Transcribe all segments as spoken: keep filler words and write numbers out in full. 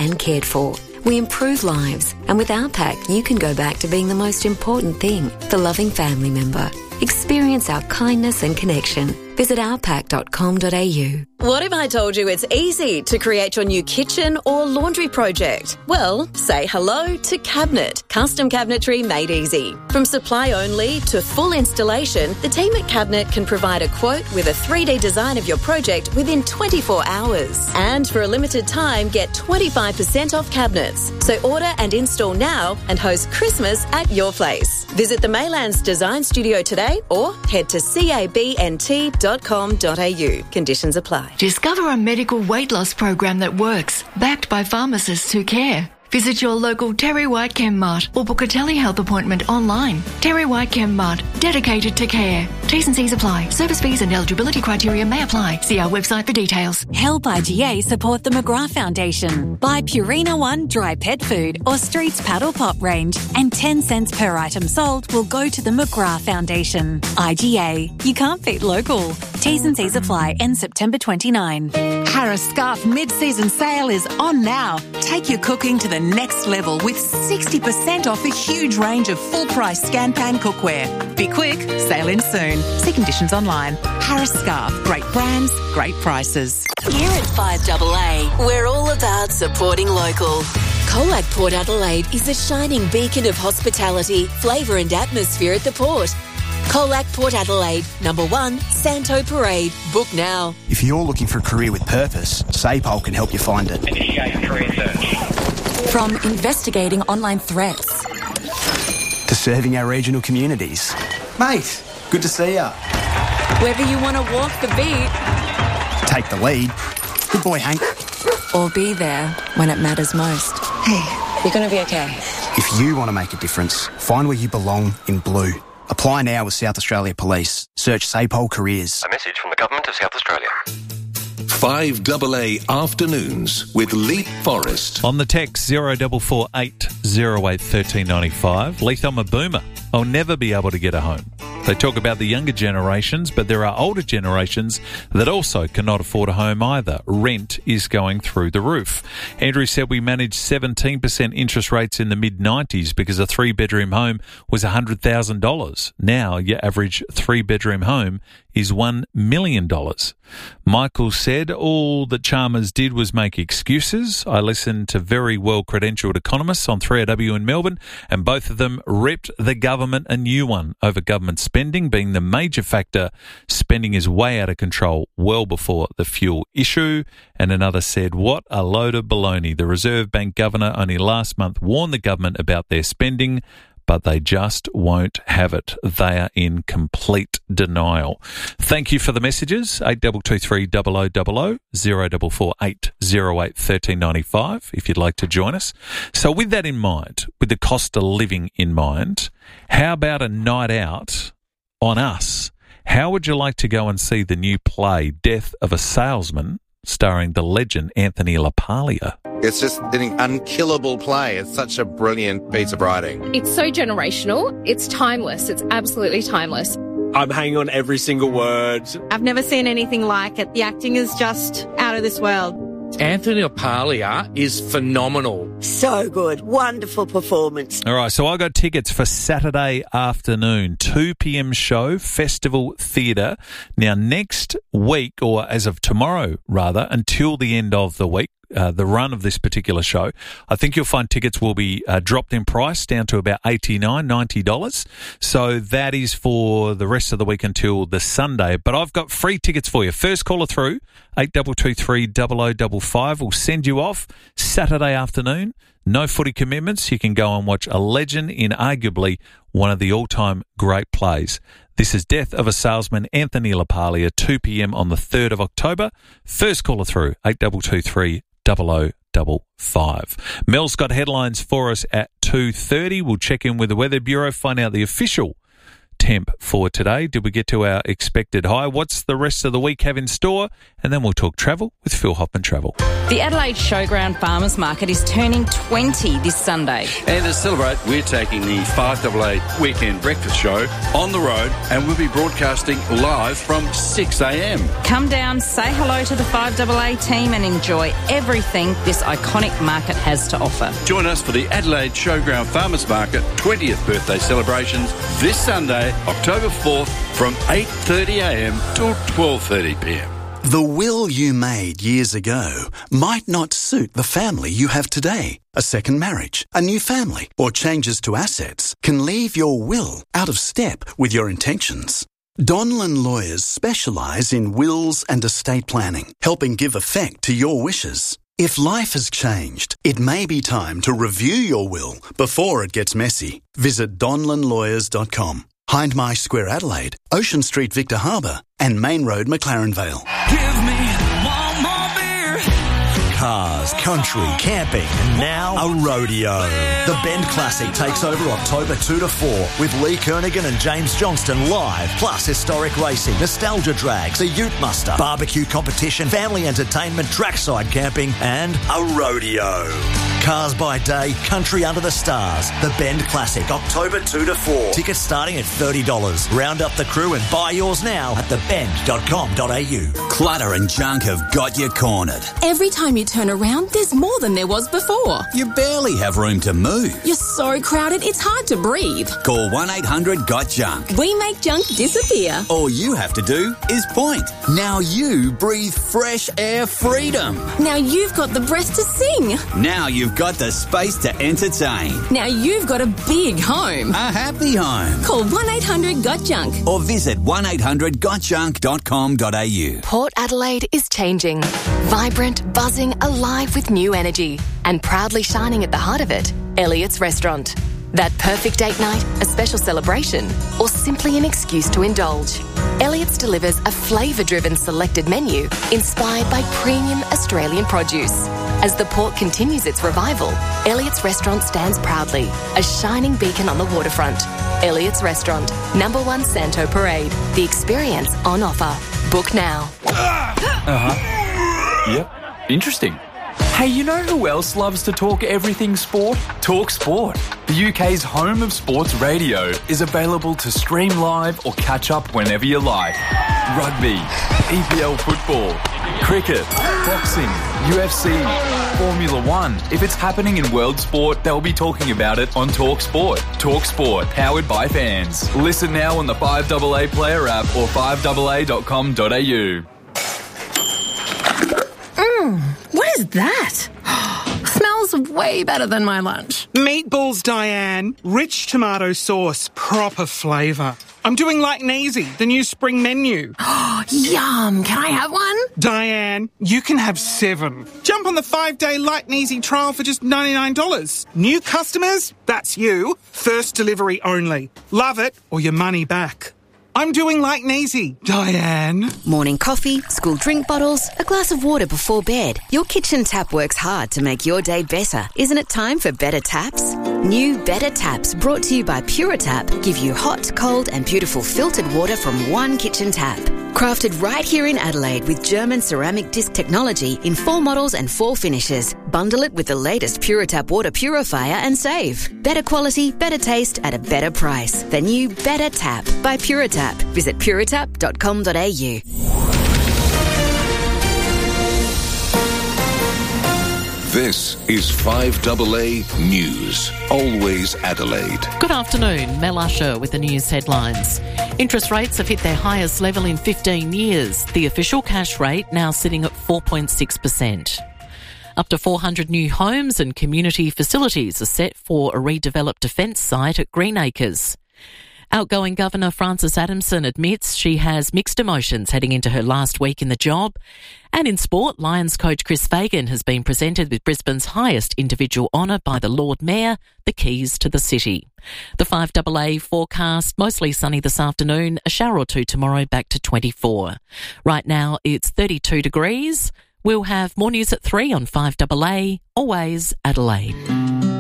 and cared for. We improve lives, and with our pack, you can go back to being the most important thing, the loving family member. Experience our kindness and connection. Visit our pack dot com dot a u. What if I told you it's easy to create your new kitchen or laundry project? Well, say hello to Cabinet. Custom cabinetry made easy. From supply only to full installation, the team at Cabinet can provide a quote with a three D design of your project within twenty-four hours. And for a limited time, get twenty-five percent off cabinets. So order and install now and host Christmas at your place. Visit the Maylands Design Studio today or head to cabnt dot com dot a u. Conditions apply. Discover a medical weight loss program that works, backed by pharmacists who care. Visit your local Terry White Chemmart or book a telehealth appointment online. Terry White Chemmart, dedicated to care. T's and C's apply. Service fees and eligibility criteria may apply. See our website for details. Help I G A support the McGrath Foundation. Buy Purina One dry pet food or Streets Paddle Pop range, and ten cents per item sold will go to the McGrath Foundation. I G A. You can't beat local. T's and C's apply. End September twenty-ninth. Harris Scarf mid-season sale is on now. Take your cooking to the next level with sixty percent off a huge range of full-price Scanpan cookware. Be quick, sale in soon. See conditions online. Harris Scarf, great brands, great prices. Here at five A A, we're all about supporting local. Colac Port Adelaide is a shining beacon of hospitality, flavour and atmosphere at the port. Colac Port Adelaide, number one, Santo Parade. Book now. If you're looking for a career with purpose, SAPOL can help you find it. Initiate career search. From investigating online threats to serving our regional communities. Mate, good to see ya. Whether you want to walk the beat, take the lead. Good boy, Hank. Or be there when it matters most. Hey, you're going to be okay. If you want to make a difference, find where you belong in blue. Apply now with South Australia Police. Search SAPOL Careers. A message from the Government of South Australia. five A A Afternoons with Leap Forest. On the text zero four four eight zero eight one three nine five, Leith, I'm a boomer. I'll never be able to get a home. They talk about the younger generations, but there are older generations that also cannot afford a home either. Rent is going through the roof. Andrew said we managed seventeen percent interest rates in the mid nineties because a three-bedroom home was one hundred thousand dollars. Now your average three-bedroom home is one million dollars. Michael said all that Chalmers did was make excuses. I listened to very well-credentialed economists on three R W in Melbourne, and both of them ripped the government a new one over government spending being the major factor. Spending is way out of control well before the fuel issue. And another said, what a load of baloney. The Reserve Bank governor only last month warned the government about their spending, but they just won't have it. They are in complete denial. Thank you for the messages. eight two two three zero zero zero zero, zero four four eight zero eight one three nine five if you'd like to join us. So with that in mind, with the cost of living in mind, how about a night out on us? How would you like to go and see the new play Death of a Salesman, starring the legend Anthony LaPaglia? It's just an unkillable play. It's such a brilliant piece of writing. It's so generational. It's timeless. It's absolutely timeless. I'm hanging on every single word. I've never seen anything like it. The acting is just out of this world. Anthony LaPaglia is phenomenal. So good. Wonderful performance. All right, so I got tickets for Saturday afternoon, two p.m. show, Festival Theatre. Now, next week, or as of tomorrow, rather, until the end of the week, Uh, the run of this particular show, I think you'll find tickets will be uh, dropped in price down to about eighty-nine dollars, ninety dollars. So that is for the rest of the week until the Sunday. But I've got free tickets for you. First caller through, eight two two three zero zero five five. We'll send you off Saturday afternoon. No footy commitments. You can go and watch a legend in arguably one of the all-time great plays. This is Death of a Salesman, Anthony LaPaglia, two p.m. on the third of October. First caller through, eight two two three zero zero five five. Mel's got headlines for us at two thirty. We'll check in with the Weather Bureau, find out the official temp for today. Did we get to our expected high? What's the rest of the week have in store? And then we'll talk travel with Phil Hoffman Travel. The Adelaide Showground Farmers Market is turning twenty this Sunday. And to celebrate, we're taking the five A A Weekend Breakfast Show on the road, and we'll be broadcasting live from six a.m. Come down, say hello to the five A A team and enjoy everything this iconic market has to offer. Join us for the Adelaide Showground Farmers Market twentieth birthday celebrations this Sunday, October fourth, from eight thirty a.m. till twelve thirty p.m. The will you made years ago might not suit the family you have today. A second marriage, a new family, or changes to assets can leave your will out of step with your intentions. Donlan Lawyers specialise in wills and estate planning, helping give effect to your wishes. If life has changed, it may be time to review your will before it gets messy. Visit donlan lawyers dot com. Hindmarsh Square, Adelaide, Ocean Street, Victor Harbour, and Main Road, McLaren Vale. Give me one more beer. Cars, country, camping, and now a rodeo. The Bend Classic takes over October second to fourth with Lee Kernaghan and James Johnston live, plus historic racing, nostalgia drags, a ute muster, barbecue competition, family entertainment, trackside camping, and a rodeo. Cars by day, country under the stars. The Bend Classic, October second to fourth. Tickets starting at thirty dollars. Round up the crew and buy yours now at the bend dot com dot a u. Clutter and junk have got you cornered. Every time you turn around, there's more than there was before. You barely have room to move. You're so crowded, it's hard to breathe. Call one eight hundred got junk. We make junk disappear. All you have to do is point. Now you breathe fresh air freedom. Now you've got the breath to sing. Now you've got the space to entertain. Now you've got a big home. A happy home. Call one eight hundred got junk. Or visit one eight hundred got junk dot com dot a u. Port Adelaide is changing. Vibrant, buzzing, alive with new energy. And proudly shining at the heart of it, Elliott's Restaurant. That perfect date night, a special celebration, or simply an excuse to indulge. Elliott's delivers a flavour-driven selected menu inspired by premium Australian produce. As the port continues its revival, Elliott's Restaurant stands proudly, a shining beacon on the waterfront. Elliott's Restaurant, number one Santo Parade. The experience on offer. Book now. Uh-huh. Yep. Interesting. Hey, you know who else loves to talk everything sport? Talk Sport. The U K's home of sports radio is available to stream live or catch up whenever you like. Rugby, E P L football, cricket, boxing, U F C, Formula One. If it's happening in world sport, they'll be talking about it on Talk Sport. Talk Sport, powered by fans. Listen now on the five A A Player app or five A A dot com dot a u. Mmm, what is that? Smells way better than my lunch. Meatballs, Diane. Rich tomato sauce, proper flavour. I'm doing like Neasy, the new spring menu. Yum, can I have one? Diane, you can have seven. Jump on the five-day Light and Easy trial for just ninety-nine dollars. New customers? That's you. First delivery only. Love it or your money back. I'm doing like Neasy, Diane. Morning coffee, school drink bottles, a glass of water before bed. Your kitchen tap works hard to make your day better. Isn't it time for better taps? New Better Taps, brought to you by Puritap, give you hot, cold and beautiful filtered water from one kitchen tap. Crafted right here in Adelaide with German ceramic disc technology in four models and four finishes. Bundle it with the latest Puritap water purifier and save. Better quality, better taste at a better price. The new Better Tap by Puritap. Visit puritap dot com dot a u. This is five A A News. Always Adelaide. Good afternoon. Mel Usher with the news headlines. Interest rates have hit their highest level in fifteen years. The official cash rate now sitting at four point six percent. Up to four hundred new homes and community facilities are set for a redeveloped defence site at Greenacres. Outgoing Governor Frances Adamson admits she has mixed emotions heading into her last week in the job. And in sport, Lions coach Chris Fagan has been presented with Brisbane's highest individual honour by the Lord Mayor, the keys to the city. The five A A forecast, mostly sunny this afternoon, a shower or two tomorrow, back to twenty-four. Right now it's thirty-two degrees. We'll have more news at three on five A A, always Adelaide.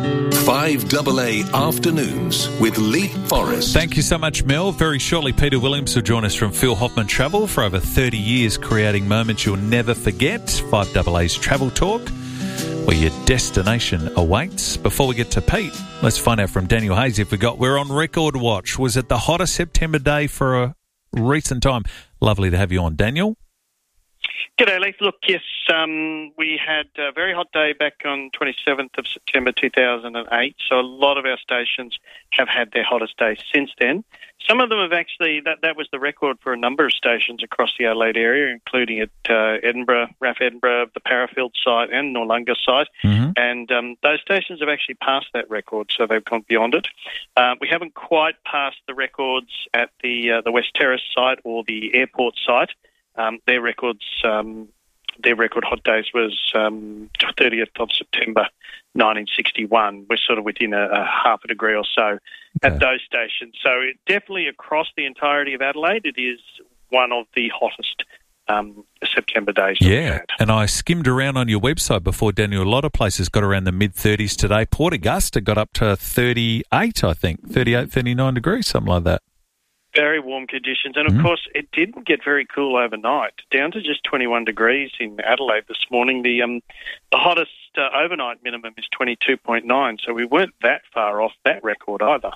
five A A Afternoons with Leap Forrest. Thank you so much, Mel. Very shortly, Peter Williams will join us from Phil Hoffman Travel for over thirty years, creating moments you'll never forget. five A A's Travel Talk, where your destination awaits. Before we get to Pete, let's find out from Daniel Hayes if we got. We're on record watch. Was it the hottest September day for a recent time? Lovely to have you on, Daniel. G'day, Leith. Look, yes, um, we had a very hot day back on twenty-seventh of September two thousand eight, so a lot of our stations have had their hottest day since then. Some of them have actually, that, that was the record for a number of stations across the Adelaide area, including at uh, Edinburgh, R A F Edinburgh, the Parafield site and Noarlunga site, mm-hmm. and um, those stations have actually passed that record, so they've gone beyond it. Uh, we haven't quite passed the records at the uh, the West Terrace site or the airport site. Um, their records, um, their record hot days was um, thirtieth of September nineteen sixty-one. We're sort of within a, a half a degree or so okay. at those stations. So it definitely across the entirety of Adelaide, it is one of the hottest um, September days. Yeah, and I skimmed around on your website before, Daniel. A lot of places got around the mid-thirties today. Port Augusta got up to thirty-eight, I think, thirty-eight, thirty-nine degrees, something like that. Very warm conditions. And, of mm-hmm. course, it didn't get very cool overnight, down to just twenty-one degrees in Adelaide this morning. The um, the hottest uh, overnight minimum is twenty-two point nine, so we weren't that far off that record either.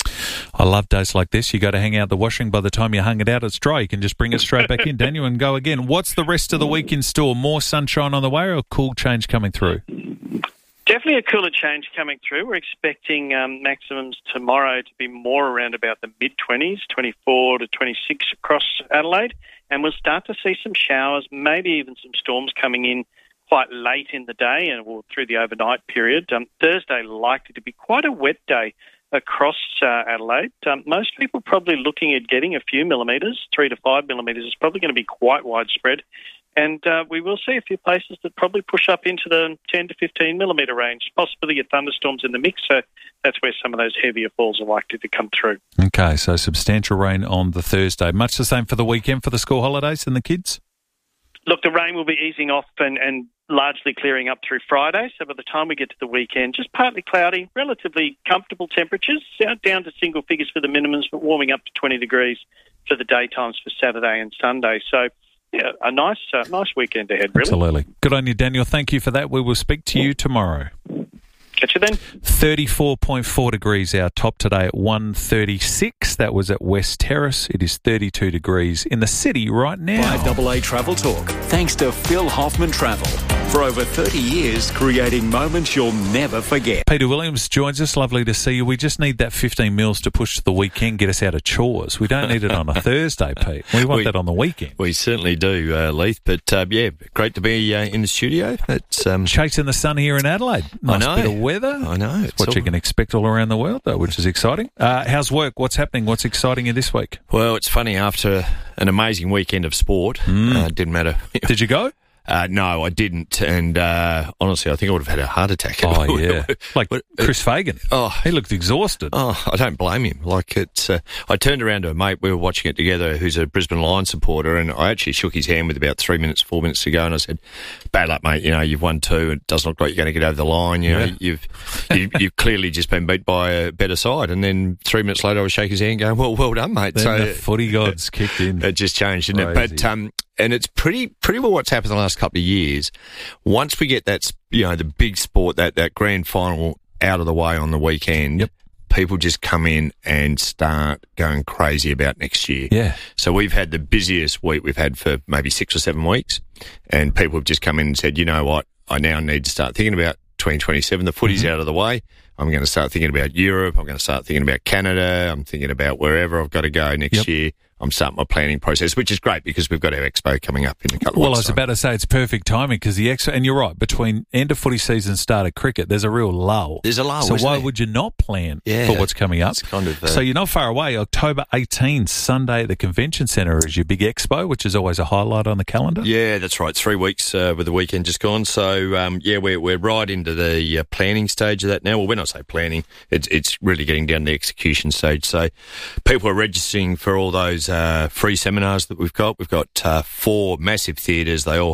I love days like this. You go to hang out the washing. By the time you hung it out, it's dry. You can just bring it straight back in, Daniel, and go again. What's the rest of the week in store? More sunshine on the way or a cool change coming through? Definitely a cooler change coming through. We're expecting um, maximums tomorrow to be more around about the mid-twenties, twenty-four to twenty-six across Adelaide, and we'll start to see some showers, maybe even some storms coming in quite late in the day and or through the overnight period. Um, Thursday likely to be quite a wet day across uh, Adelaide. Um, most people probably looking at getting a few millimetres, three to five millimetres. Is probably going to be quite widespread. And uh, we will see a few places that probably push up into the ten to fifteen millimetre range, possibly a thunderstorms in the mix. So that's where some of those heavier falls are likely to come through. Okay, so substantial rain on the Thursday. Much the same for the weekend for the school holidays and the kids? Look, the rain will be easing off and, and largely clearing up through Friday. So by the time we get to the weekend, just partly cloudy, relatively comfortable temperatures, down to single figures for the minimums, but warming up to twenty degrees for the daytimes for Saturday and Sunday. So yeah, a nice uh, nice weekend ahead, really. Absolutely. Good on you, Daniel. Thank you for that. We will speak to you tomorrow. Catch you then. thirty-four point four degrees our top today at one thirty-six. That was at West Terrace. It is thirty-two degrees in the city right now. five A A Travel Talk, thanks to Phil Hoffman Travel. For over thirty years, creating moments you'll never forget. Peter Williams joins us. Lovely to see you. We just need that fifteen mils to push to the weekend, get us out of chores. We don't need it on a Thursday, Pete. We want we, that on the weekend. We certainly do, uh, Leith. But, uh, yeah, great to be uh, in the studio. It's um, chasing the sun here in Adelaide. Nice I know. bit of weather. I know. It's what all... you can expect all around the world, though, which is exciting. Uh, how's work? What's happening? What's exciting you this week? Well, it's funny. After an amazing weekend of sport, mm. uh, didn't matter. Did you go? Uh, no, I didn't, and uh, honestly, I think I would have had a heart attack. Oh, yeah. Like but, uh, Chris Fagan. Oh, he looked exhausted. Oh, I don't blame him. Like, it's, uh, I turned around to a mate, we were watching it together, who's a Brisbane Lions supporter, and I actually shook his hand with about three minutes, four minutes to go, and I said, bad luck, mate, you know, you've won two, it doesn't look like you're going to get over the line, you know, yeah. you've, you, you've clearly just been beat by a better side, and then three minutes later I was shaking his hand going, well, well done, mate. Then so the footy gods it, kicked in. It just changed, didn't Crazy. it? But, um, and it's pretty, pretty well what's happened the last couple of years. Once we get that, you know, the big sport, that, that grand final out of the way on the weekend, yep. people just come in and start going crazy about next year. Yeah. So we've had the busiest week we've had for maybe six or seven weeks, and people have just come in and said, you know what, I now need to start thinking about twenty twenty-seven. The footy's mm-hmm. out of the way. I'm going to start thinking about Europe. I'm going to start thinking about Canada. I'm thinking about wherever I've got to go next yep. year. I'm starting my planning process, which is great because we've got our expo coming up in a couple of well, weeks. Well, I was time. about to say it's perfect timing because the expo, and you're right, between end of footy season and start of cricket, there's a real lull. There's a lull, So isn't why there? would you not plan yeah, for what's coming up? It's kind of, uh, so you're not far away. October eighteenth, Sunday at the Convention Centre is your big expo, which is always a highlight on the calendar. Yeah, that's right. Three weeks uh, with the weekend just gone. So, um, yeah, we're, we're right into the uh, planning stage of that now. Well, when I say planning, it's, it's really getting down to the execution stage. So people are registering for all those uh, free seminars that we've got. We've got uh, four massive theatres. They all hold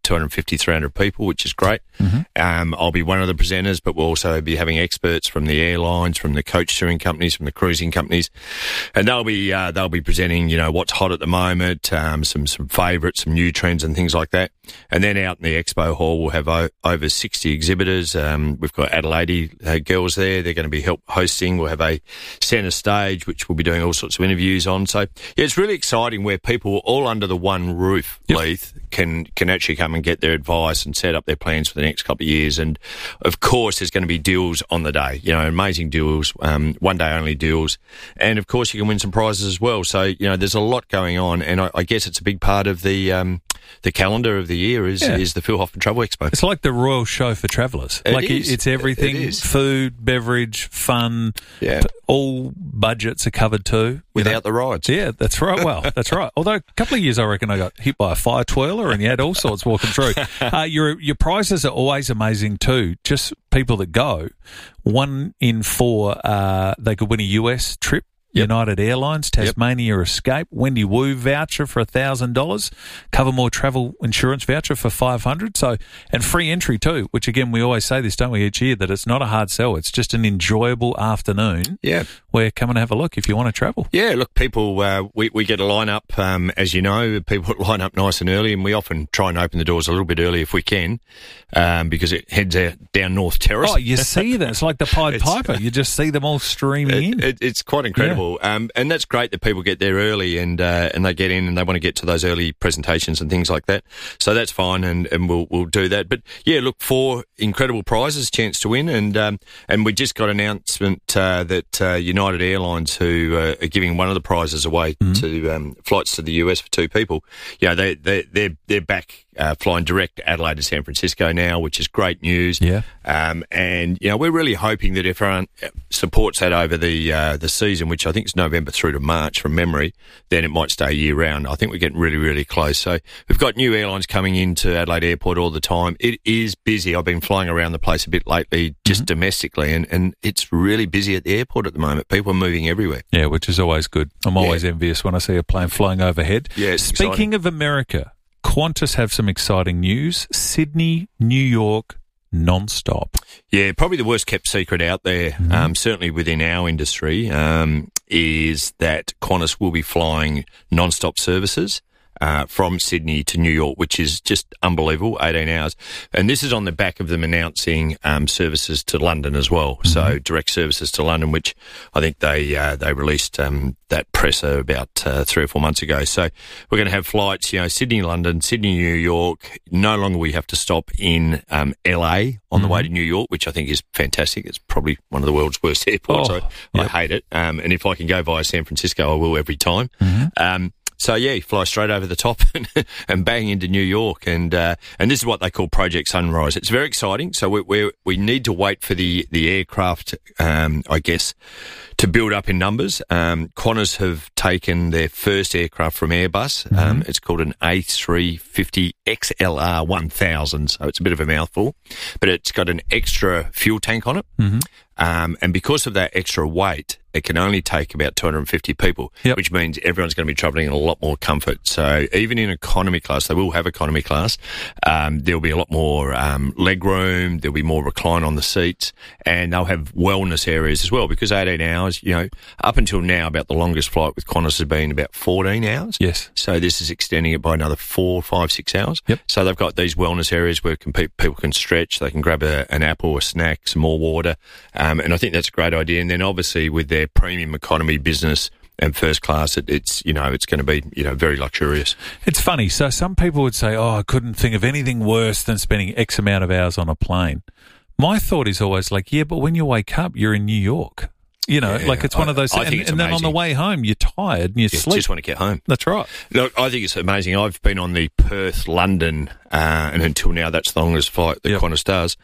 two hundred fifty, three hundred people, which is great. Mm-hmm. Um, I'll be one of the presenters, but we'll also be having experts from the airlines, from the coach touring companies, from the cruising companies, and they'll be uh, they'll be presenting, you know, what's hot at the moment, um, some some favourites, some new trends, and things like that. And then out in the expo hall, we'll have o- over sixty exhibitors. Um, we've got Adelaide uh, girls there; they're going to be help hosting. We'll have a centre stage, which we'll be doing all sorts of interviews on. So yeah, it's really exciting where people all under the one roof, yep. Leith, can can actually come and get their advice and set up their plans for the next couple of years. And of course, there's going to be deals on the day. You know, amazing deals, um, one day only deals, and of course, you can win some prizes as well. So you know, there's a lot going on, and I, I guess it's a big part of the um, the calendar of the year is yeah. is the Phil Hoffman Travel Expo. It's like the royal show for travellers. It like is. It's everything: it is. food, beverage, fun. Yeah. All budgets are covered too. Without know? the rides. Yeah, that's right. Well, that's right. Although a couple of years, I reckon I got hit by a fire twirler and you had all sorts walking through. Uh, your your prizes are always amazing too. Just people that go. One in four, uh, they could win a U S trip. Yep. United Airlines, Tasmania yep. Escape, Wendy Wu voucher for one thousand dollars, Covermore travel insurance voucher for five hundred dollars. So, and free entry too, which again, we always say this, don't we, each year, that it's not a hard sell. It's just an enjoyable afternoon. Yeah. Where come and have a look if you want to travel. Yeah, look, people, uh, we, we get a line up, um, as you know, people line up nice and early, and we often try and open the doors a little bit early if we can, um, because it heads out down North Terrace. Oh, you see that. It's like the Pied Piper. You just see them all streaming it, in. It, it's quite incredible. Yeah. Um, and that's great that people get there early and uh, and they get in and they want to get to those early presentations and things like that. So that's fine, and, and we'll we'll do that. But yeah, look, four incredible prizes, chance to win, and um, and we just got an announcement uh, that uh, United Airlines, who uh, are giving one of the prizes away mm-hmm. to um, flights to the U S for two people, you know, they they they're they're back. Uh, flying direct to Adelaide to San Francisco now, which is great news. Yeah. Um, and, you know, we're really hoping that everyone supports that over the uh, the season, which I think is November through to March from memory, then it might stay year round. I think we're getting really, really close. So we've got new airlines coming into Adelaide Airport all the time. It is busy. I've been flying around the place a bit lately, just mm-hmm. domestically, and, and it's really busy at the airport at the moment. People are moving everywhere. Yeah, which is always good. I'm always yeah. envious when I see a plane flying overhead. Yeah, Speaking exciting. of America, Qantas have some exciting news. Sydney, New York, non-stop. Yeah, probably the worst kept secret out there, mm-hmm. um, certainly within our industry, um, is that Qantas will be flying non-stop services uh, from Sydney to New York, which is just unbelievable, eighteen hours. And this is on the back of them announcing um, services to London as well. Mm-hmm. So direct services to London, which I think they uh, they released um, that presser about uh, three or four months ago. So we're going to have flights, you know, Sydney, London, Sydney, New York. No longer we have to stop in um, L A on mm-hmm. the way to New York, which I think is fantastic. It's probably one of the world's worst airports. Oh, I, yep. I hate it. Um, and if I can go via San Francisco, I will every time. Mm-hmm. Um, So yeah, you fly straight over the top and, and bang into New York, and uh, and this is what they call Project Sunrise. It's very exciting. So we we we need to wait for the the aircraft, um, I guess, to build up in numbers. Um, Qantas have taken their first aircraft from Airbus. Mm-hmm. Um, it's called an A three fifty X L R one thousand. So it's a bit of a mouthful, but it's got an extra fuel tank on it, mm-hmm. um, and because of that extra weight, it can only take about two hundred fifty people, yep. which means everyone's going to be travelling in a lot more comfort. So even in economy class, they will have economy class. Um, there'll be a lot more um, leg room. There'll be more recline on the seats, and they'll have wellness areas as well, because eighteen hours, you know, up until now, about the longest flight with Qantas has been about fourteen hours. Yes. So this is extending it by another four, five, six hours. Yep. So they've got these wellness areas where can, people can stretch. They can grab a, an apple, a snack, some more water. Um, and I think that's a great idea. And then obviously with their premium economy business and first class, it, it's, you know, it's going to be, you know, very luxurious. It's funny. So some people would say, oh, I couldn't think of anything worse than spending X amount of hours on a plane. My thought is always like, yeah, but when you wake up, you're in New York. You know, yeah, like it's one I, of those I things. think And, it's and then on the way home, you're tired and you You sleep. just want to get home. That's right. Look, I think it's amazing. I've been on the Perth-London, uh, and until now, that's the longest flight that Yep. Qantas does.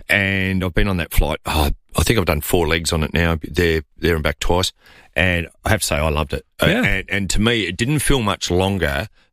And I've been on that flight. Oh, I think I've done four legs on it now, there, there and back twice. And I have to say, I loved it. Yeah. Uh, and, and to me, it didn't feel much longer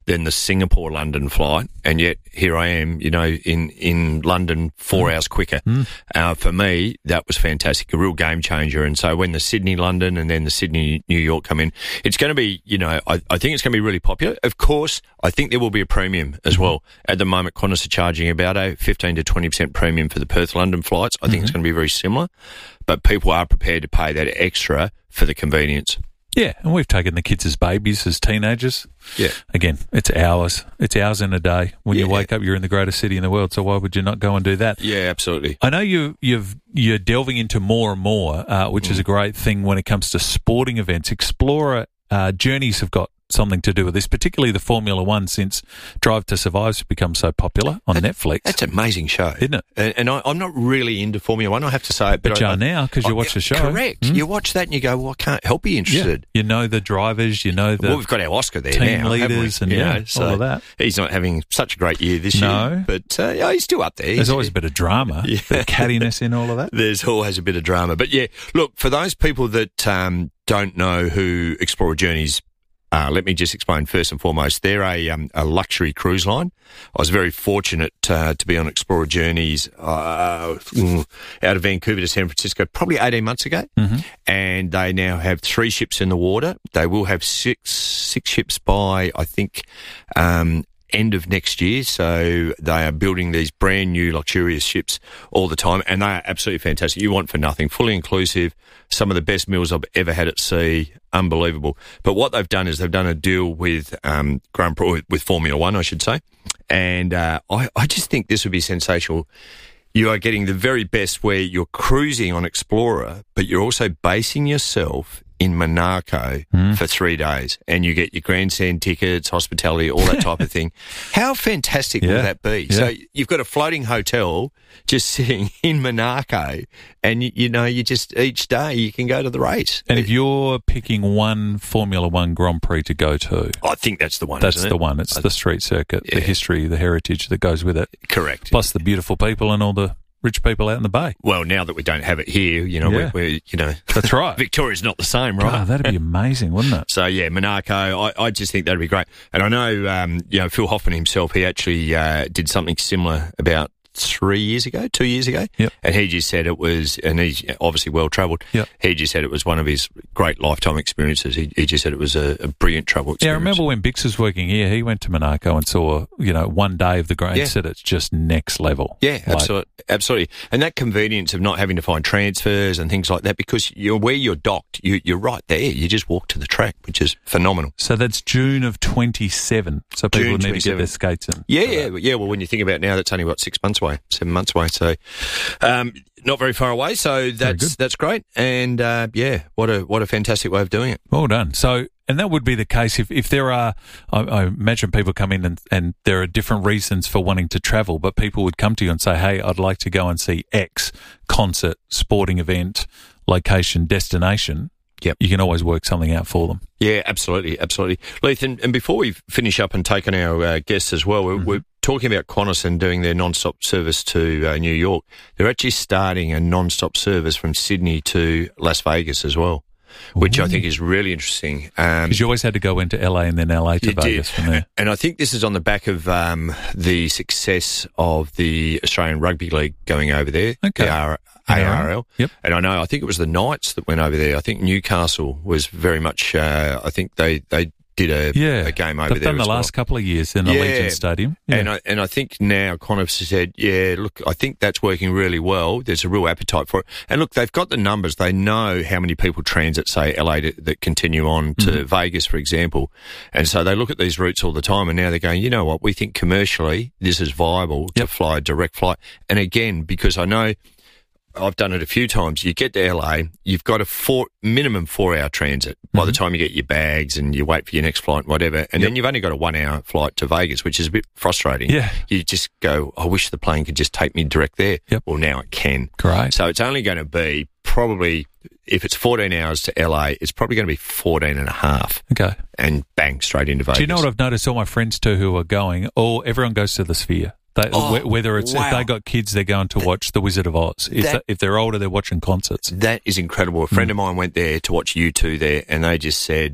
than the Singapore-London flight, and yet here I am, you know, in, in London four mm. hours quicker. Mm. Uh, for me, that was fantastic, a real game changer. And so when the Sydney-London and then the Sydney-New York come in, it's going to be, you know, I, I think it's going to be really popular. Of course, I think there will be a premium as mm-hmm. well. At the moment, Qantas are charging about a fifteen to twenty percent premium for the Perth-London flights. I think mm-hmm. it's going to be very similar, but people are prepared to pay that extra for the convenience. Yeah, and we've taken the kids as babies, as teenagers. Yeah. Again, it's hours. It's hours in a day. When yeah. you wake up, you're in the greatest city in the world, so why would you not go and do that? Yeah, absolutely. I know you, you've, you're delving into more and more, uh, which mm. is a great thing when it comes to sporting events. Explorer uh, journeys have got something to do with this, particularly the Formula One, since Drive to Survive's become so popular on that, Netflix. That's an amazing show, isn't it? And, and I, I'm not really into Formula One, I have to say it. But, but you I, are now, because you I, watch the show. Correct. Mm. You watch that and you go, well, I can't help be interested. Yeah. You know the drivers, you know the Well, we've got our Oscar there team now, leaders and you yeah, know, so all of that. He's not having such a great year this no. year, but uh, yeah, he's still up there. There's he's, always a bit of drama, yeah. a bit of cattiness in all of that. There's always a bit of drama. But yeah, look, for those people that um, don't know who Explorer Journeys Uh, let me just explain first and foremost. They're a, um, a luxury cruise line. I was very fortunate uh, to be on Explorer Journeys uh, out of Vancouver to San Francisco probably eighteen months ago. Mm-hmm. And they now have three ships in the water. They will have six six ships by, I think, um, end of next year. So they are building these brand new luxurious ships all the time, and they are absolutely fantastic. You want for nothing, fully inclusive, some of the best meals I've ever had at sea. Unbelievable. But what they've done is they've done a deal with um, Grand Prix, with Formula One, I should say, and uh, I, I just think this would be sensational. You are getting the very best where you're cruising on Explorer, but you're also basing yourself in Monaco mm. for three days, and you get your grandstand tickets, hospitality, all that type of thing. How fantastic yeah. will that be? Yeah. So you've got a floating hotel just sitting in Monaco, and you, you know, you just each day you can go to the race. And if you're picking one Formula One Grand Prix to go to, I think that's the one. That's isn't the it? one. It's I, the street circuit, yeah. the history, the heritage that goes with it. Correct. Plus the beautiful people and all the rich people out in the bay. Well, now that we don't have it here, you know, yeah. we're, we're, you know, that's right. Victoria's not the same, right? Oh, that'd be amazing, wouldn't it? So yeah, Monaco. I, I just think that'd be great. And I know, um, you know, Phil Hoffman himself. He actually uh, did something similar about three years ago, two years ago. Yep. And he just said it was, and he's obviously well travelled. Yep. He just said it was one of his great lifetime experiences. He, he just said it was a, a brilliant travel experience. Yeah, I remember when Bix was working here, he went to Monaco and saw, you know, one day of the Grand. Yeah. Said it's just next level. Yeah, like, absolutely, absolutely. And that convenience of not having to find transfers and things like that, because you're where you're docked, you, you're right there. You just walk to the track, which is phenomenal. So that's June of twenty-seven. So people June need to get their skates in. Yeah, yeah, yeah. Well, when you think about it now, that's only what six months away, seven months away. So, um, not very far away. So that's that's great. And uh, yeah, what a what a fantastic way of doing it. Well done. So, and that would be the case if, if there are, I, I imagine people come in and, and there are different reasons for wanting to travel, but people would come to you and say, hey, I'd like to go and see X concert, sporting event, location, destination. Yep. You can always work something out for them. Yeah, absolutely, absolutely. Leith, and, and before we finish up and take on our uh, guests as well, we're, mm-hmm. we're talking about Qantas and doing their non-stop service to uh, New York. They're actually starting a non-stop service from Sydney to Las Vegas as well, which Ooh. I think is really interesting. Because um, you always had to go into L A and then L A to Vegas did. from there. And I think this is on the back of um, the success of the Australian Rugby League going over there. Okay. The R- A R L. Yep. And I know, I think it was the Knights that went over there. I think Newcastle was very much, uh, I think they, they did a, yeah. a game over They've there. They've done the well. last couple of years in the yeah. Allegiant Stadium. Yeah. And I, and I think now Qantas has said, yeah, look, I think that's working really well. There's a real appetite for it. And look, they've got the numbers. They know how many people transit, say, L A to, that continue on to mm-hmm. Vegas, for example. And so they look at these routes all the time, and now they're going, you know what, we think commercially this is viable yep. to fly a direct flight. And again, because I know I've done it a few times. You get to L A, you've got a four minimum four-hour transit by mm-hmm. the time you get your bags and you wait for your next flight and whatever. And yep. then you've only got a one-hour flight to Vegas, which is a bit frustrating. Yeah. You just go, I wish the plane could just take me direct there. Yep. Well, now it can. Great. So it's only going to be probably, if it's fourteen hours to L A, it's probably going to be fourteen and a half. Okay. And bang, straight into Vegas. Do you know what I've noticed? All my friends too who are going, all everyone goes to the Sphere. They, oh, whether it's wow. if they got kids, they're going to watch The Wizard of Oz. If, that, they, if they're older, they're watching concerts. That is incredible. A friend mm. of mine went there to watch U two there, and they just said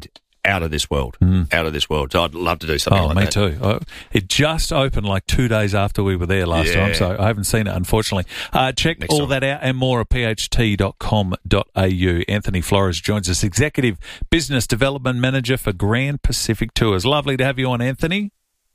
out of this world, Mm. out of this world. So I'd love to do something Oh, like me that. too. Uh, It just opened like two days after we were there last Yeah. time, so I haven't seen it, unfortunately. Uh, check Next all time. that out and more at p h t dot com dot a u. Anthony Flores joins us, Executive Business Development Manager for Grand Pacific Tours. Lovely to have you on, Anthony.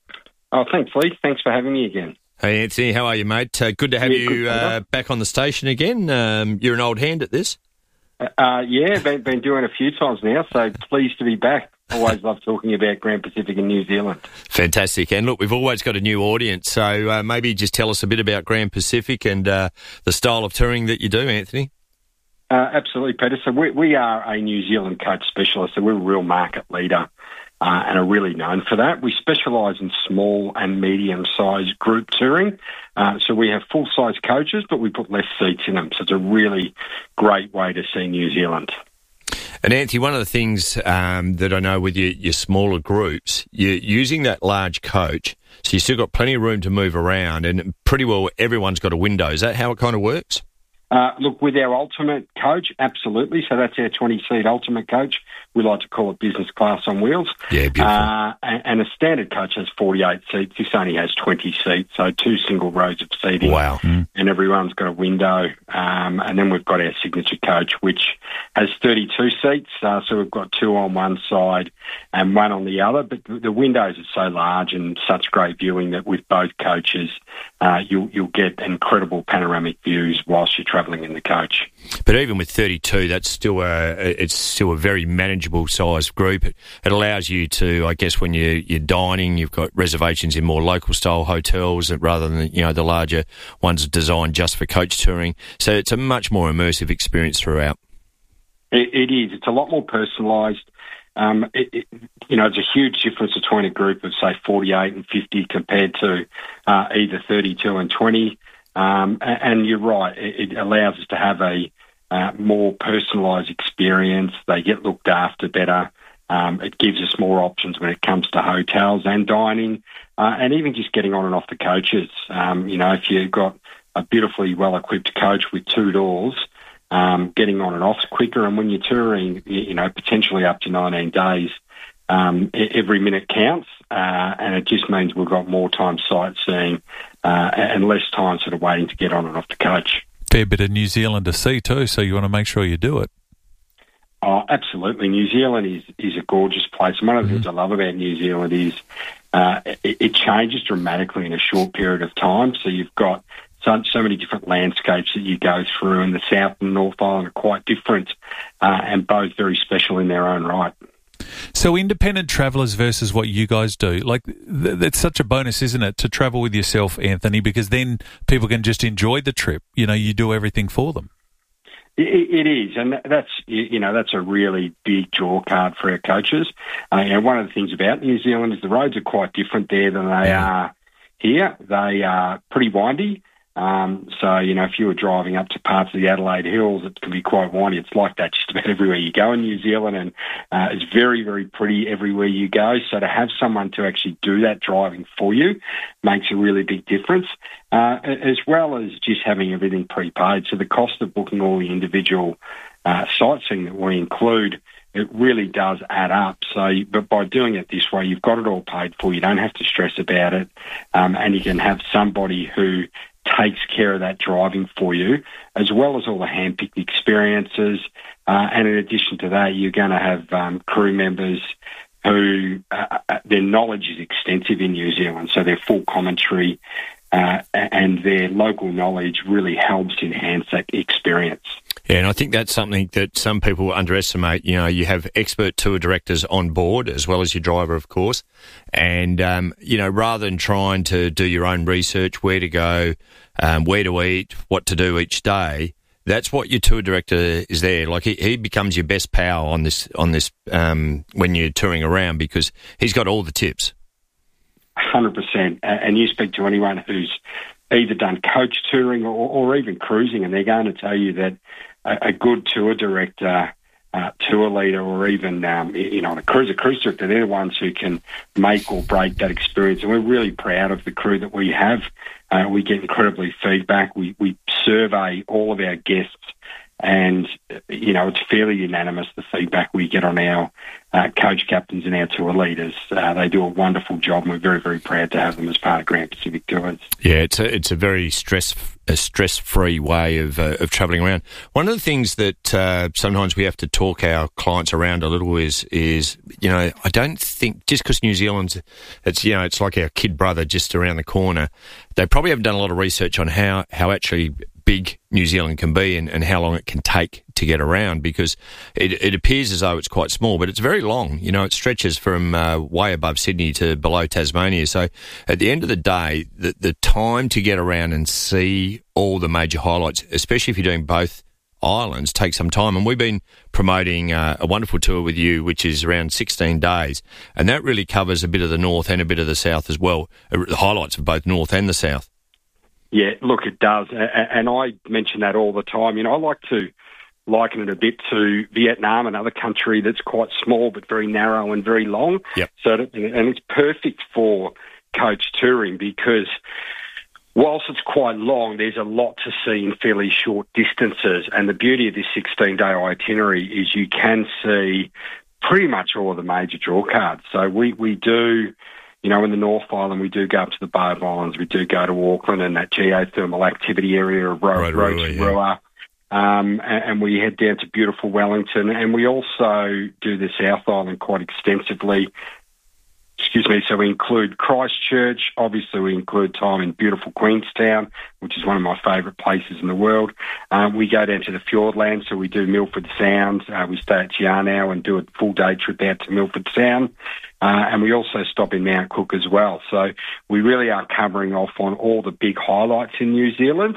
Oh, thanks, Lee. Thanks for having me again. Hey, Anthony, how are you, mate? Uh, good to have Yeah, you good, uh, back on the station again. Um, you're an old hand at this. Uh, yeah, been, been doing it a few times now, so pleased to be back. Always love talking about Grand Pacific and New Zealand. Fantastic. And look, we've always got a new audience, so uh, maybe just tell us a bit about Grand Pacific and uh, the style of touring that you do, Anthony. Uh, absolutely, Peter. So we, we are a New Zealand coach specialist, so we're a real market leader uh, and are really known for that. We specialise in small and medium-sized group touring. Uh, so we have full-size coaches, but we put less seats in them. So it's a really great way to see New Zealand. And Anthony, one of the things um, that I know with your, your smaller groups, you're using that large coach, so you've still got plenty of room to move around, and pretty well everyone's got a window. Is that how it kind of works? Uh, look, with our ultimate coach, absolutely. So that's our twenty-seat ultimate coach. We like to call it business class on wheels. Yeah, beautiful. Uh, and, and a standard coach has forty-eight seats. This only has twenty seats, so two single rows of seating. Wow. Mm. And everyone's got a window. Um, and then we've got our signature coach, which has thirty-two seats. Uh, so we've got two on one side and one on the other. But the windows are so large and such great viewing that with both coaches, uh, you'll, you'll get incredible panoramic views whilst you're travelling in the coach. But even with thirty-two, that's still a it's still a very manageable sized group. It, it allows you to, I guess, when you you're dining, you've got reservations in more local style hotels rather than you know the larger ones designed just for coach touring. So it's a much more immersive experience throughout. It, it is. It's a lot more personalised. Um, it, it, you know, it's a huge difference between a group of say forty-eight and fifty compared to uh, either thirty-two and twenty. Um, and, and you're right, it, it allows us to have a uh, more personalised experience. They get looked after better. Um, it gives us more options when it comes to hotels and dining, uh, and even just getting on and off the coaches. Um, you know, if you've got a beautifully well-equipped coach with two doors, um, getting on and off's quicker. And when you're touring, you know, potentially up to nineteen days, um, every minute counts, uh, and it just means we've got more time sightseeing uh, and less time sort of waiting to get on and off the coach. Fair bit of New Zealand to see too, so you want to make sure you do it. Oh, absolutely. New Zealand is, is a gorgeous place. And one of the mm-hmm. things I love about New Zealand is uh, it, it changes dramatically in a short period of time. So you've got so, so many different landscapes that you go through, and the South and North Island are quite different uh, and both very special in their own right. So independent travellers versus what you guys do, like th- that's such a bonus, isn't it, to travel with yourself, Anthony, because then people can just enjoy the trip. You know, you do everything for them. It is, and that's you know that's a really big draw card for our coaches. Uh, you know, one of the things about New Zealand is the roads are quite different there than they yeah. are here. They are pretty windy. Um, so, you know, if you were driving up to parts of the Adelaide Hills, it can be quite windy. It's like that just about everywhere you go in New Zealand, and uh, it's very, very pretty everywhere you go. So to have someone to actually do that driving for you makes a really big difference, uh, as well as just having everything prepaid. So the cost of booking all the individual uh, sightseeing that we include, it really does add up. So, but by doing it this way, you've got it all paid for. You don't have to stress about it, um, and you can have somebody who takes care of that driving for you, as well as all the hand-picked experiences. Uh, and in addition to that, you're going to have um, crew members who uh, their knowledge is extensive in New Zealand, so their full commentary uh, and their local knowledge really helps enhance that experience. Yeah, and I think that's something that some people underestimate. You know, you have expert tour directors on board as well as your driver, of course. And, um, you know, rather than trying to do your own research, where to go, um, where to eat, what to do each day, that's what your tour director is there. Like he, he becomes your best pal on this, on this um, when you're touring around, because he's got all the tips. one hundred percent. And you speak to anyone who's either done coach touring or, or even cruising, and they're going to tell you that a good tour director, uh, tour leader, or even, um, you know, a cruise, a cruise director, they're the ones who can make or break that experience. And we're really proud of the crew that we have. Uh, we get incredibly feedback. We, we survey all of our guests, and, you know, it's fairly unanimous, the feedback we get on our uh, coach captains and our tour leaders. Uh, they do a wonderful job, and we're very, very proud to have them as part of Grand Pacific Tours. Yeah, it's a, it's a very stress a stress-free way of uh, of travelling around. One of the things that uh, sometimes we have to talk our clients around a little is, is you know, I don't think just because New Zealand's, it's, you know, it's like our kid brother just around the corner, they probably haven't done a lot of research on how, how actually big New Zealand can be and, and how long it can take to get around, because it, it appears as though it's quite small, but it's very long. You know, it stretches from uh, way above Sydney to below Tasmania. So at the end of the day, the, the time to get around and see all the major highlights, especially if you're doing both islands, takes some time. And we've been promoting uh, a wonderful tour with you, which is around sixteen days. And that really covers a bit of the north and a bit of the south as well, uh, the highlights of both north and the south. Yeah, look, it does. And I mention that all the time. You know, I like to liken it a bit to Vietnam, another country that's quite small but very narrow and very long. Yep. So, and it's perfect for coach touring because whilst it's quite long, there's a lot to see in fairly short distances. And the beauty of this sixteen-day itinerary is you can see pretty much all of the major draw cards. So we, we do... You know, in the North Island, we do go up to the Bay of Islands. We do go to Auckland and that geothermal activity area of Ro- Rotorua. Yeah. Um, and, and we head down to beautiful Wellington. And we also do the South Island quite extensively. Excuse me. So we include Christchurch. Obviously, we include time in beautiful Queenstown, which is one of my favourite places in the world. Um, we go down to the Fiordland, so we do Milford Sound. Uh, we stay at Yarnow and do a full-day trip out to Milford Sound. Uh, and we also stop in Mount Cook as well. So we really are covering off on all the big highlights in New Zealand.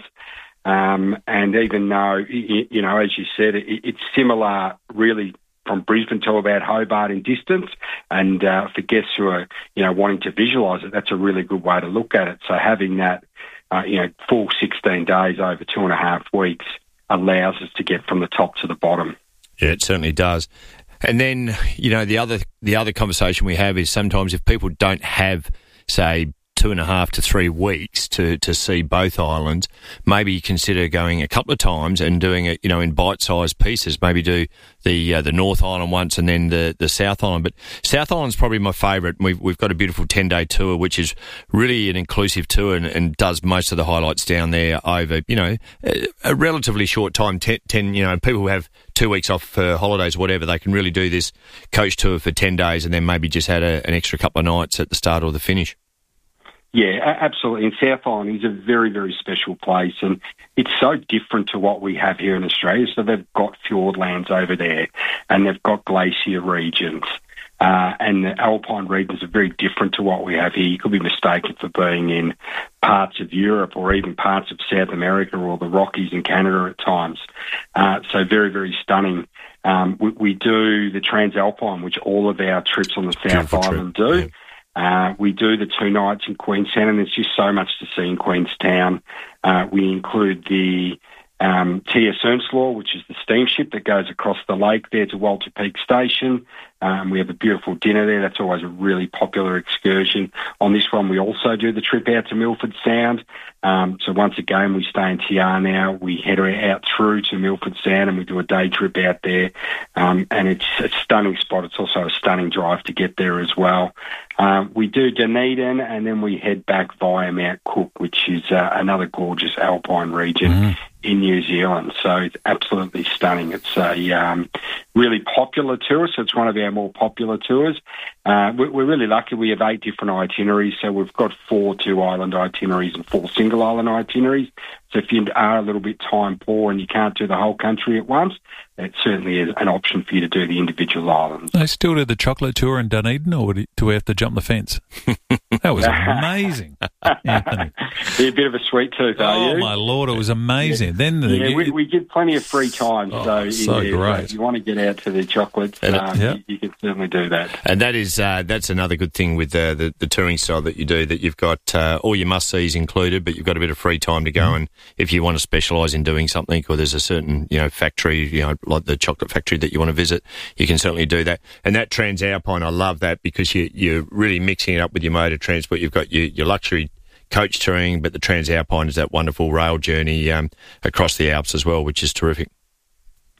Um, and even though, you know, as you said, it, it's similar really from Brisbane to about Hobart in distance. And uh, for guests who are, you know, wanting to visualise it, that's a really good way to look at it. So having that, uh, you know, full sixteen days over two and a half weeks allows us to get from the top to the bottom. Yeah, it certainly does. And then, you know, the other the other conversation we have is sometimes if people don't have, say, two and a half to three weeks to, to see both islands, maybe consider going a couple of times and doing it, you know, in bite-sized pieces. Maybe do the uh, the North Island once and then the, the South Island. But South Island's probably my favourite. We've we've got a beautiful ten-day tour, which is really an inclusive tour and, and does most of the highlights down there over, you know, a, a relatively short time. Ten, ten, you know, people who have two weeks off for holidays or whatever, they can really do this coach tour for ten days and then maybe just add a, an extra couple of nights at the start or the finish. Yeah, absolutely. And South Island is a very, very special place, and it's so different to what we have here in Australia. So they've got fjordlands over there, and they've got glacier regions, uh, and the alpine regions are very different to what we have here. You could be mistaken for being in parts of Europe or even parts of South America or the Rockies in Canada at times. Uh, so very, very stunning. Um, we, we do the Transalpine, which all of our trips on the South Beautiful Island trip. do. Yeah. Uh, we do the two nights in Queenstown, and there's just so much to see in Queenstown. Uh, we include the um, T S Earnslaw, which is the steamship that goes across the lake there to Walter Peak Station. Um, we have a beautiful dinner there. That's always a really popular excursion. On this one, we also do the trip out to Milford Sound. Um, so once again, we stay in Te Anau. We head out through to Milford Sound and we do a day trip out there. Um, and it's a stunning spot. It's also a stunning drive to get there as well. Um, we do Dunedin and then we head back via Mount Cook, which is uh, another gorgeous alpine region mm. in New Zealand. So it's absolutely stunning. It's a um, really popular tour, so it's one of our more popular tours. Uh, we're really lucky. We have eight different itineraries, so we've got four two-island itineraries and four single-island itineraries. So if you are a little bit time poor and you can't do the whole country at once, it certainly is an option for you to do the individual islands. They still do the chocolate tour in Dunedin, or do we have to jump the fence? That was amazing, Anthony. You're a bit of a sweet tooth, are oh, you? Oh, my Lord, it was amazing. Yeah, then the, yeah you, we, we get plenty of free time, oh, so, so yeah, great. So if you want to get out to the chocolates, and, um, yep. you, you can certainly do that. And that is uh, that's another good thing with uh, the, the touring style that you do, that you've got uh, all your must-sees included, but you've got a bit of free time to go, mm. and if you want to specialise in doing something, or there's a certain, you know, factory, you know, like the chocolate factory that you want to visit, you can certainly do that. And that Transalpine, I love that because you, you're really mixing it up with your motor transport. You've got your, your luxury coach touring, but the Transalpine is that wonderful rail journey um, across the Alps as well, which is terrific.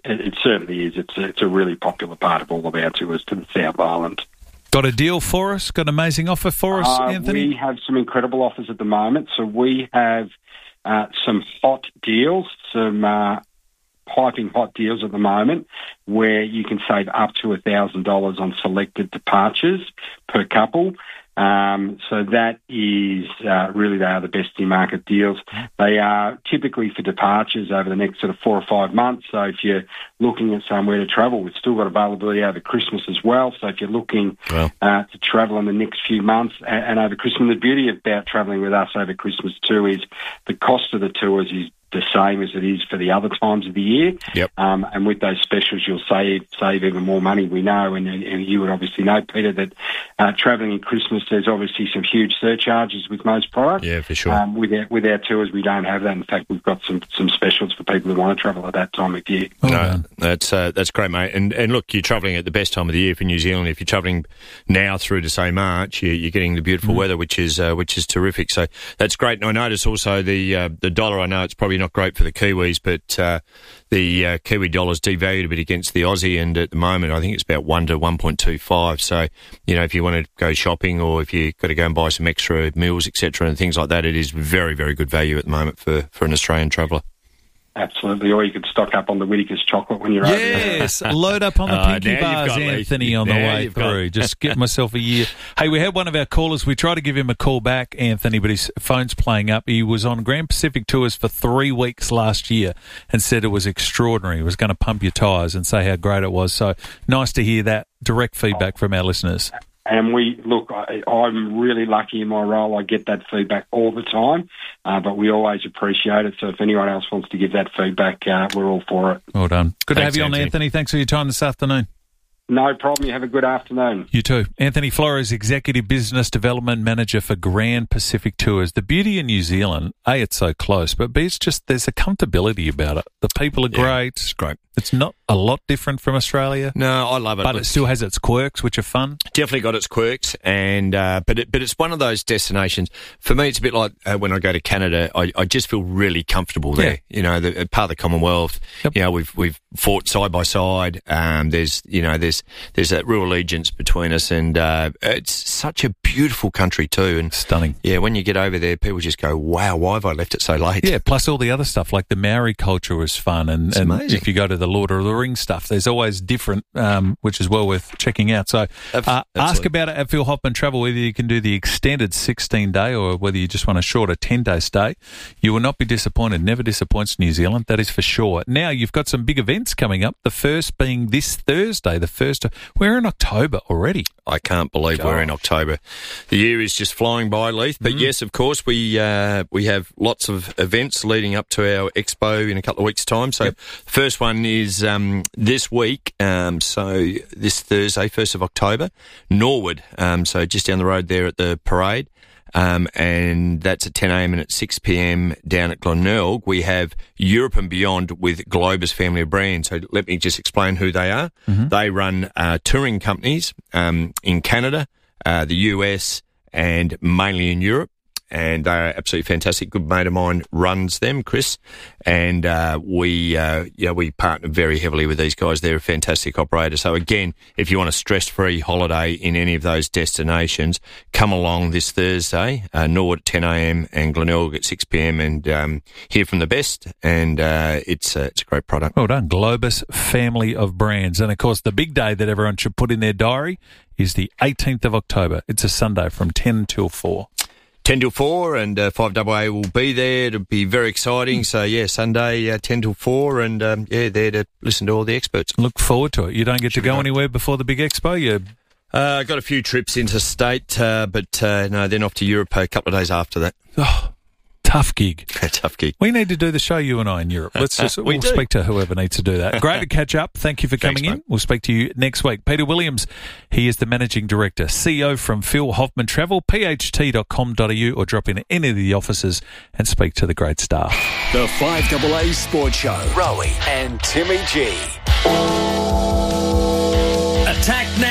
it, it certainly is. It's a, it's a really popular part of all of our tours to the South Island. Got a deal for us? Got an amazing offer for us, uh, Anthony? We have some incredible offers at the moment. So we have uh, some hot deals, some uh, piping hot deals at the moment, where you can save up to one thousand dollars on selected departures per couple. Um, so that is uh, really, they are the best in market deals. They are typically for departures over the next sort of four or five months. So if you're looking at somewhere to travel, we've still got availability over Christmas as well. So if you're looking well. uh, to travel in the next few months and, and over Christmas, the beauty about travelling with us over Christmas too is the cost of the tours is the same as it is for the other times of the year. Yep. Um, and with those specials, you'll save save even more money. We know, and, and you would obviously know, Peter, that uh, travelling in Christmas, there's obviously some huge surcharges with most products. Yeah, for sure. Um, with, our, with our tours, we don't have that. In fact, we've got some, some specials for people who want to travel at that time of year. Oh, no, that's uh, that's great, mate. And and look, you're travelling at the best time of the year for New Zealand. If you're travelling now through to say March, you, you're getting the beautiful mm. weather, which is uh, which is terrific. So that's great. And I notice also the uh, the dollar. I know it's probably not great for the Kiwis. But uh, the uh, Kiwi dollar's devalued a bit against the Aussie, and at the moment I think it's about one to one point two five. So, you know, if you want to go shopping or if you've got to go and buy some extra meals, et cetera, and things like that, it is very, very good value at the moment for, for an Australian traveller. Absolutely, or you could stock up on the Whittaker's chocolate when you're yes, over there. Yes, load up on the uh, pinky bars, Anthony, on the now way through. Got... Just get myself a year. Hey, we had one of our callers. We tried to give him a call back, Anthony, but his phone's playing up. He was on Grand Pacific Tours for three weeks last year and said it was extraordinary. He was going to pump your tyres and say how great it was. So nice to hear that direct feedback from our listeners. And we, look, I, I'm really lucky in my role. I get that feedback all the time, uh, but we always appreciate it. So if anyone else wants to give that feedback, uh, we're all for it. Well done. Good Thanks, to have you on, Anthony. Anthony. Thanks for your time this afternoon. No problem. You have a good afternoon. You too. Anthony Flores, Executive Business Development Manager for Grand Pacific Tours. The beauty in New Zealand, A, it's so close, but B, it's just there's a comfortability about it. The people are yeah, great. It's great. It's not a lot different from Australia. No, I love it. But it still has its quirks, which are fun. Definitely got its quirks, and uh, but it, but it's one of those destinations. For me, it's a bit like uh, when I go to Canada. I, I just feel really comfortable there. Yeah. You know, the, part of the Commonwealth. Yep. You know, we've we've fought side by side. Um, there's you know there's there's that real allegiance between us, and uh, it's such a beautiful country too, and stunning. Yeah, when you get over there, people just go, "Wow, why have I left it so late?" Yeah, plus all the other stuff like the Maori culture was fun, and, it's and amazing. If you go to the Lord of the Rings stuff, there's always different, um, which is well worth checking out. So uh, ask about it at Phil Hoffman Travel, whether you can do the extended sixteen day or whether you just want a shorter ten day stay. You will not be disappointed. Never disappoints New Zealand, that is for sure. Now, you've got some big events coming up, the first being this Thursday, the first. Of, we're in October already. I can't believe Gosh. we're in October. The year is just flying by, Leith. But mm. yes, of course, we uh, we have lots of events leading up to our expo in a couple of weeks' time. So yep. the first one is um, this week, um, so this Thursday, first of October, Norwood. Um, so just down the road there at the parade. Um, and that's at ten a.m. and at six p.m. down at Glenelg. We have Europe and Beyond with Globus Family of Brands. So let me just explain who they are. Mm-hmm. They run uh, touring companies um, in Canada, uh, the U S, and mainly in Europe. And they're absolutely fantastic. Good mate of mine runs them, Chris, and uh, we uh, yeah we partner very heavily with these guys. They're a fantastic operator. So again, if you want a stress-free holiday in any of those destinations, come along this Thursday, uh, Norwood at ten a.m. and Glenelg at six p.m. and um, hear from the best. And uh, it's uh, it's a great product. Well done, Globus Family of Brands. And of course, the big day that everyone should put in their diary is the eighteenth of October. It's a Sunday from ten till four. ten till four, and uh, five A A will be there. It'll be very exciting. So, yeah, Sunday, uh, ten till four, and, um, yeah, there to listen to all the experts. Look forward to it. You don't get Should to go anywhere before the big expo? You uh, I got a few trips interstate, uh, but, uh, no, then off to Europe a couple of days after that. Oh, tough gig. Tough gig. We need to do the show, you and I, in Europe. Let's just we we'll do. speak to whoever needs to do that. Great to catch up. Thank you for coming Thanks, in. Mate. We'll speak to you next week. Peter Williams, he is the Managing Director, C E O from Phil Hoffman Travel, p h t dot com dot a u, or drop in any of the offices and speak to the great staff. The five A A Sports Show. Rowie and Timmy G. Attack now!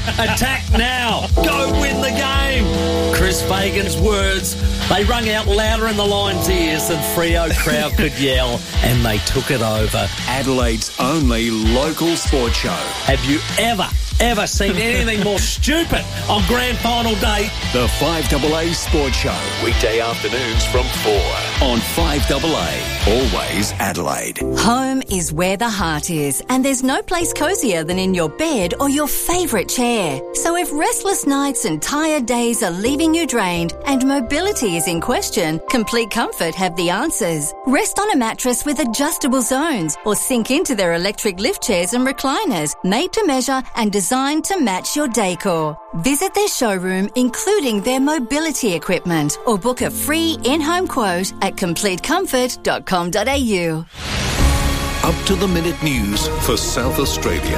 Attack now. Go win the game. Chris Fagan's words, they rung out louder in the Lions' ears than Freo crowd could yell, and they took it over. Adelaide's only local sports show. Have you ever, ever seen anything more stupid on grand final day? The five A A Sports Show. Weekday afternoons from four. On five A A. Always Adelaide. Home is where the heart is, and there's no place cosier than in your bed or your favourite chair. So if restless nights and tired days are leaving you drained and mobility is in question, Complete Comfort have the answers. Rest on a mattress with adjustable zones or sink into their electric lift chairs and recliners, made to measure and designed to match your decor. Visit their showroom, including their mobility equipment, or book a free in-home quote at complete comfort dot com dot a u. Up to the minute news for South Australia.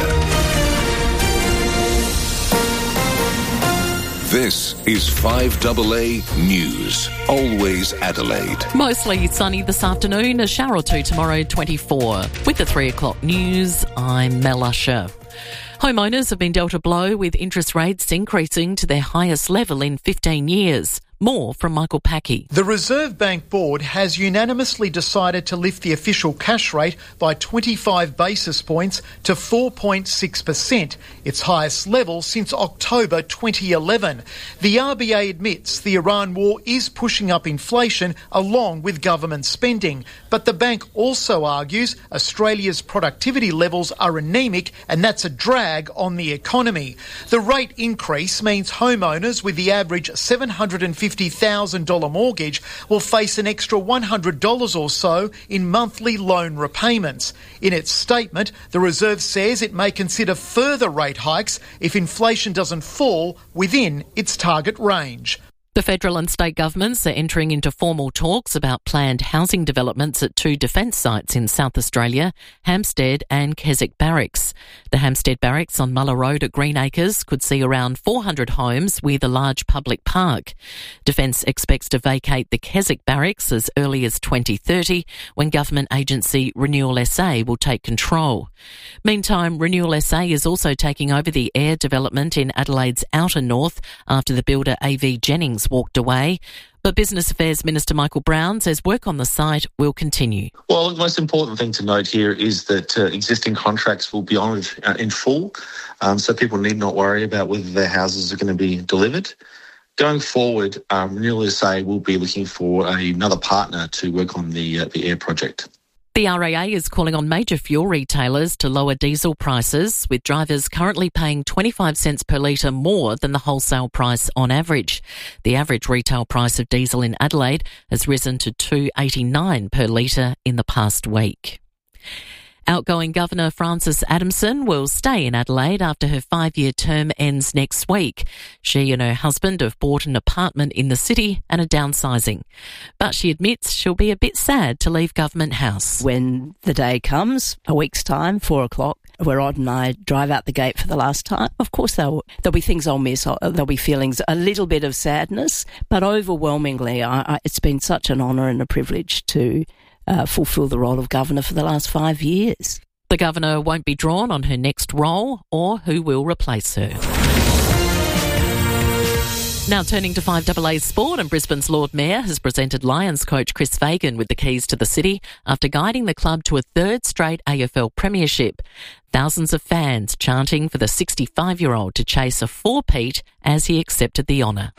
This is five A A News. Always Adelaide. Mostly sunny this afternoon, a shower or two tomorrow, twenty-four. With the three o'clock news, I'm Mel Usher. Homeowners have been dealt a blow with interest rates increasing to their highest level in fifteen years. More from Michael Packey. The Reserve Bank Board has unanimously decided to lift the official cash rate by twenty-five basis points to four point six percent, its highest level since October twenty eleven. The R B A admits the Iran war is pushing up inflation along with government spending, but the bank also argues Australia's productivity levels are anemic and that's a drag on the economy. The rate increase means homeowners with the average seven hundred fifty thousand dollars mortgage will face an extra one hundred dollars or so in monthly loan repayments. In its statement, the Reserve says it may consider further rate hikes if inflation doesn't fall within its target range. The federal and state governments are entering into formal talks about planned housing developments at two defence sites in South Australia, Hampstead and Keswick Barracks. The Hampstead Barracks on Muller Road at Greenacres could see around four hundred homes with a large public park. Defence expects to vacate the Keswick Barracks as early as twenty thirty, when government agency Renewal S A will take control. Meantime, Renewal S A is also taking over the Air development in Adelaide's outer north after the builder A V Jennings walked away. But Business Affairs Minister Michael Brown says work on the site will continue. Well, the most important thing to note here is that uh, existing contracts will be honoured uh, in full, um, so people need not worry about whether their houses are going to be delivered. Going forward, um, Renewal S A will be looking for a, another partner to work on the uh, the Air project. The R A A is calling on major fuel retailers to lower diesel prices, with drivers currently paying twenty-five cents per litre more than the wholesale price on average. The average retail price of diesel in Adelaide has risen to two dollars eighty-nine per litre in the past week. Outgoing Governor Frances Adamson will stay in Adelaide after her five-year term ends next week. She and her husband have bought an apartment in the city and are downsizing. But she admits she'll be a bit sad to leave Government House. When the day comes, a week's time, four o'clock, where Rod and I drive out the gate for the last time, of course there'll, there'll be things I'll miss. There'll be feelings, a little bit of sadness, but overwhelmingly, I, I, it's been such an honour and a privilege to Uh, fulfil the role of governor for the last five years. The governor won't be drawn on her next role or who will replace her. Now turning to five A A Sport, and Brisbane's Lord Mayor has presented Lions coach Chris Fagan with the keys to the city after guiding the club to a third straight A F L premiership. Thousands of fans chanting for the sixty-five-year-old to chase a four-peat as he accepted the honour.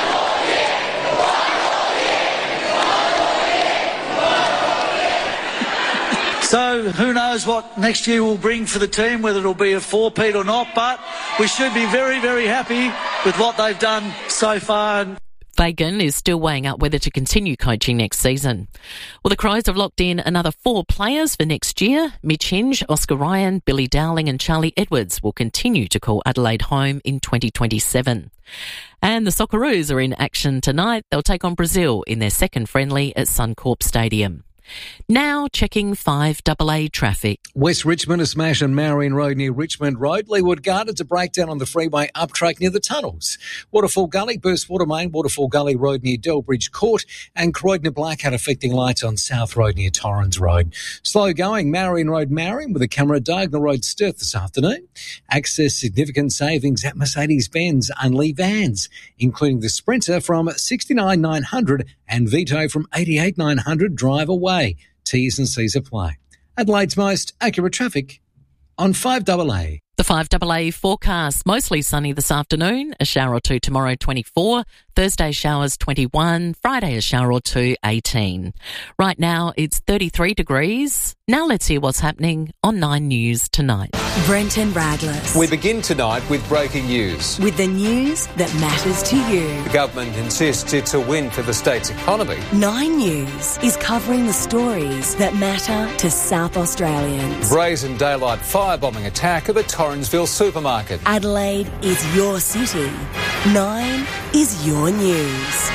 So who knows what next year will bring for the team, whether it'll be a four-peat or not, but we should be very, very happy with what they've done so far. Fagan is still weighing up whether to continue coaching next season. Well, the Crows have locked in another four players for next year. Mitch Hinge, Oscar Ryan, Billy Dowling and Charlie Edwards will continue to call Adelaide home in twenty twenty-seven. And the Socceroos are in action tonight. They'll take on Brazil in their second friendly at Suncorp Stadium. Now checking five A A traffic. West Richmond, a smash on Marion Road near Richmond Road. Leeward Gardens, a breakdown on the freeway up track near the tunnels. Waterfall Gully, burst water main, Waterfall Gully Road near Delbridge Court, and Croydon Blackout affecting lights on South Road near Torrens Road. Slow going, Marion Road, Marion, with a camera at Diagonal Road, Sturt this afternoon. Access significant savings at Mercedes-Benz and Lee Vans, including the Sprinter from sixty-nine nine hundred and Vito from eighty-eight nine hundred drive away. T's and C's apply. Adelaide's most accurate traffic on five A A. The five A A forecast, mostly sunny this afternoon, a shower or two tomorrow, twenty-four, Thursday showers, twenty-one, Friday a shower or two, eighteen. Right now it's thirty-three degrees. Now let's hear what's happening on Nine News tonight. Brenton Radless. We begin tonight with breaking news. With the news that matters to you. The government insists it's a win for the state's economy. Nine News is covering the stories that matter to South Australians. Brazen daylight firebombing attack of a Torrensville supermarket. Adelaide is your city. Nine is your news.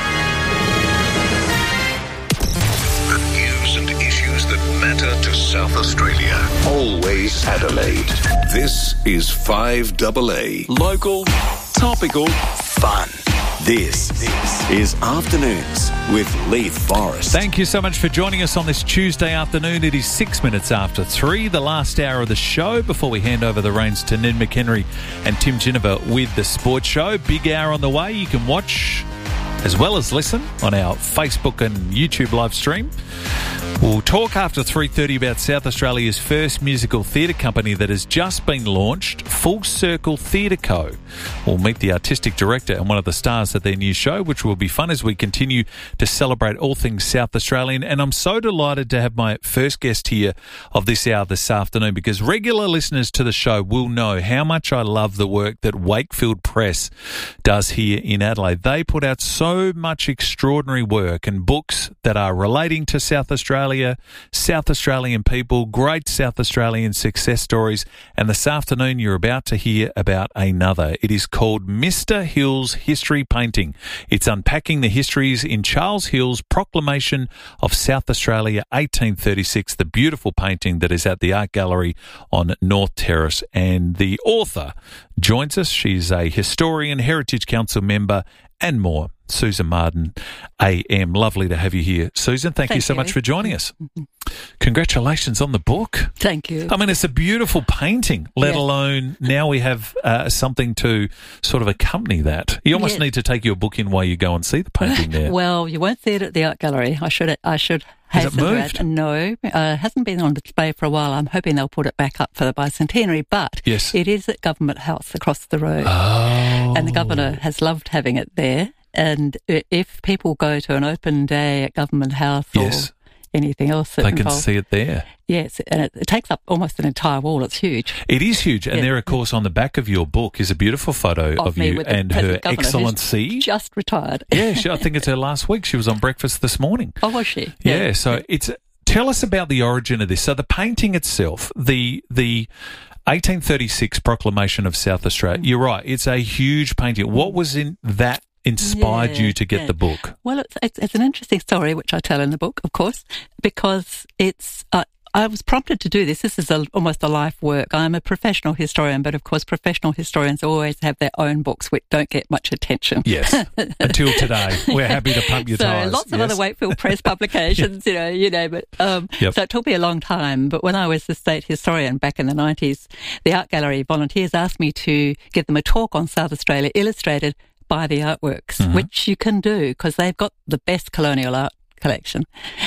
The news and issues that matter to South Australia. Always Adelaide. This is five A A. Local, topical, Fun. This, this is Afternoons with Leith Forrest. Thank you so much for joining us on this Tuesday afternoon. It is six minutes after three, the last hour of the show before we hand over the reins to Ned McHenry and Tim Ginniver with the Sports Show. Big hour on the way. You can watch as well as listen on our Facebook and YouTube live stream. We'll talk after three thirty about South Australia's first musical theatre company that has just been launched, Full Circle Theatre Co. We'll meet the artistic director and one of the stars of their new show, which will be fun as we continue to celebrate all things South Australian. And I'm so delighted to have my first guest here of this hour this afternoon, because regular listeners to the show will know how much I love the work that Wakefield Press does here in Adelaide. They put out so much extraordinary work and books that are relating to South Australia, South Australian people, great South Australian success stories. And this afternoon you're about to hear about another. It is called Mister Hill's History Painting. It's unpacking the histories in Charles Hill's Proclamation of South Australia, eighteen thirty-six, the beautiful painting that is at the Art Gallery on North Terrace. And the author joins us. She's a historian, Heritage Council member, and more. Susan Marden, A M. Lovely to have you here, Susan. Thank, Thank you so you. much for joining us. Mm-hmm. Congratulations on the book. Thank you. I mean, it's a beautiful painting, let yeah. alone now we have uh, something to sort of accompany that. You almost yeah. need to take your book in while you go and see the painting there. Well, you won't see it at the Art Gallery. I should I should Has it moved? That. No, uh, it hasn't been on display for a while. I'm hoping they'll put it back up for the bicentenary, but yes. it is at Government House across the road. Oh. And the Governor has loved having it there. And if people go to an open day at Government House yes. or anything else, that they can involves, see it there. Yes, and it, it takes up almost an entire wall. It's huge. It is huge. And yeah. there, of course, on the back of your book is a beautiful photo of, of me you with and her Excellency. Just retired. Yeah, she, I think it's her last week. She was on Breakfast this morning. Oh, was she? Yeah, yeah so yeah. it's... Tell us about the origin of this. So the painting itself, the the eighteen thirty-six Proclamation of South Australia, you're right, it's a huge painting. What was in that inspired yeah, you to get yeah. the book? Well, it's, it's it's an interesting story, which I tell in the book, of course, because it's... Uh, I was prompted to do this. This is a, almost a life work. I'm a professional historian, but of course professional historians always have their own books which don't get much attention. Yes, until today. We're happy to pump your so tyres. So lots yes. of other Wakefield Press publications, you know, you name it. Um, yep. So it took me a long time, but when I was the state historian back in the nineties, the Art Gallery volunteers asked me to give them a talk on South Australia illustrated by the artworks, mm-hmm. which you can do because they've got the best colonial art collection.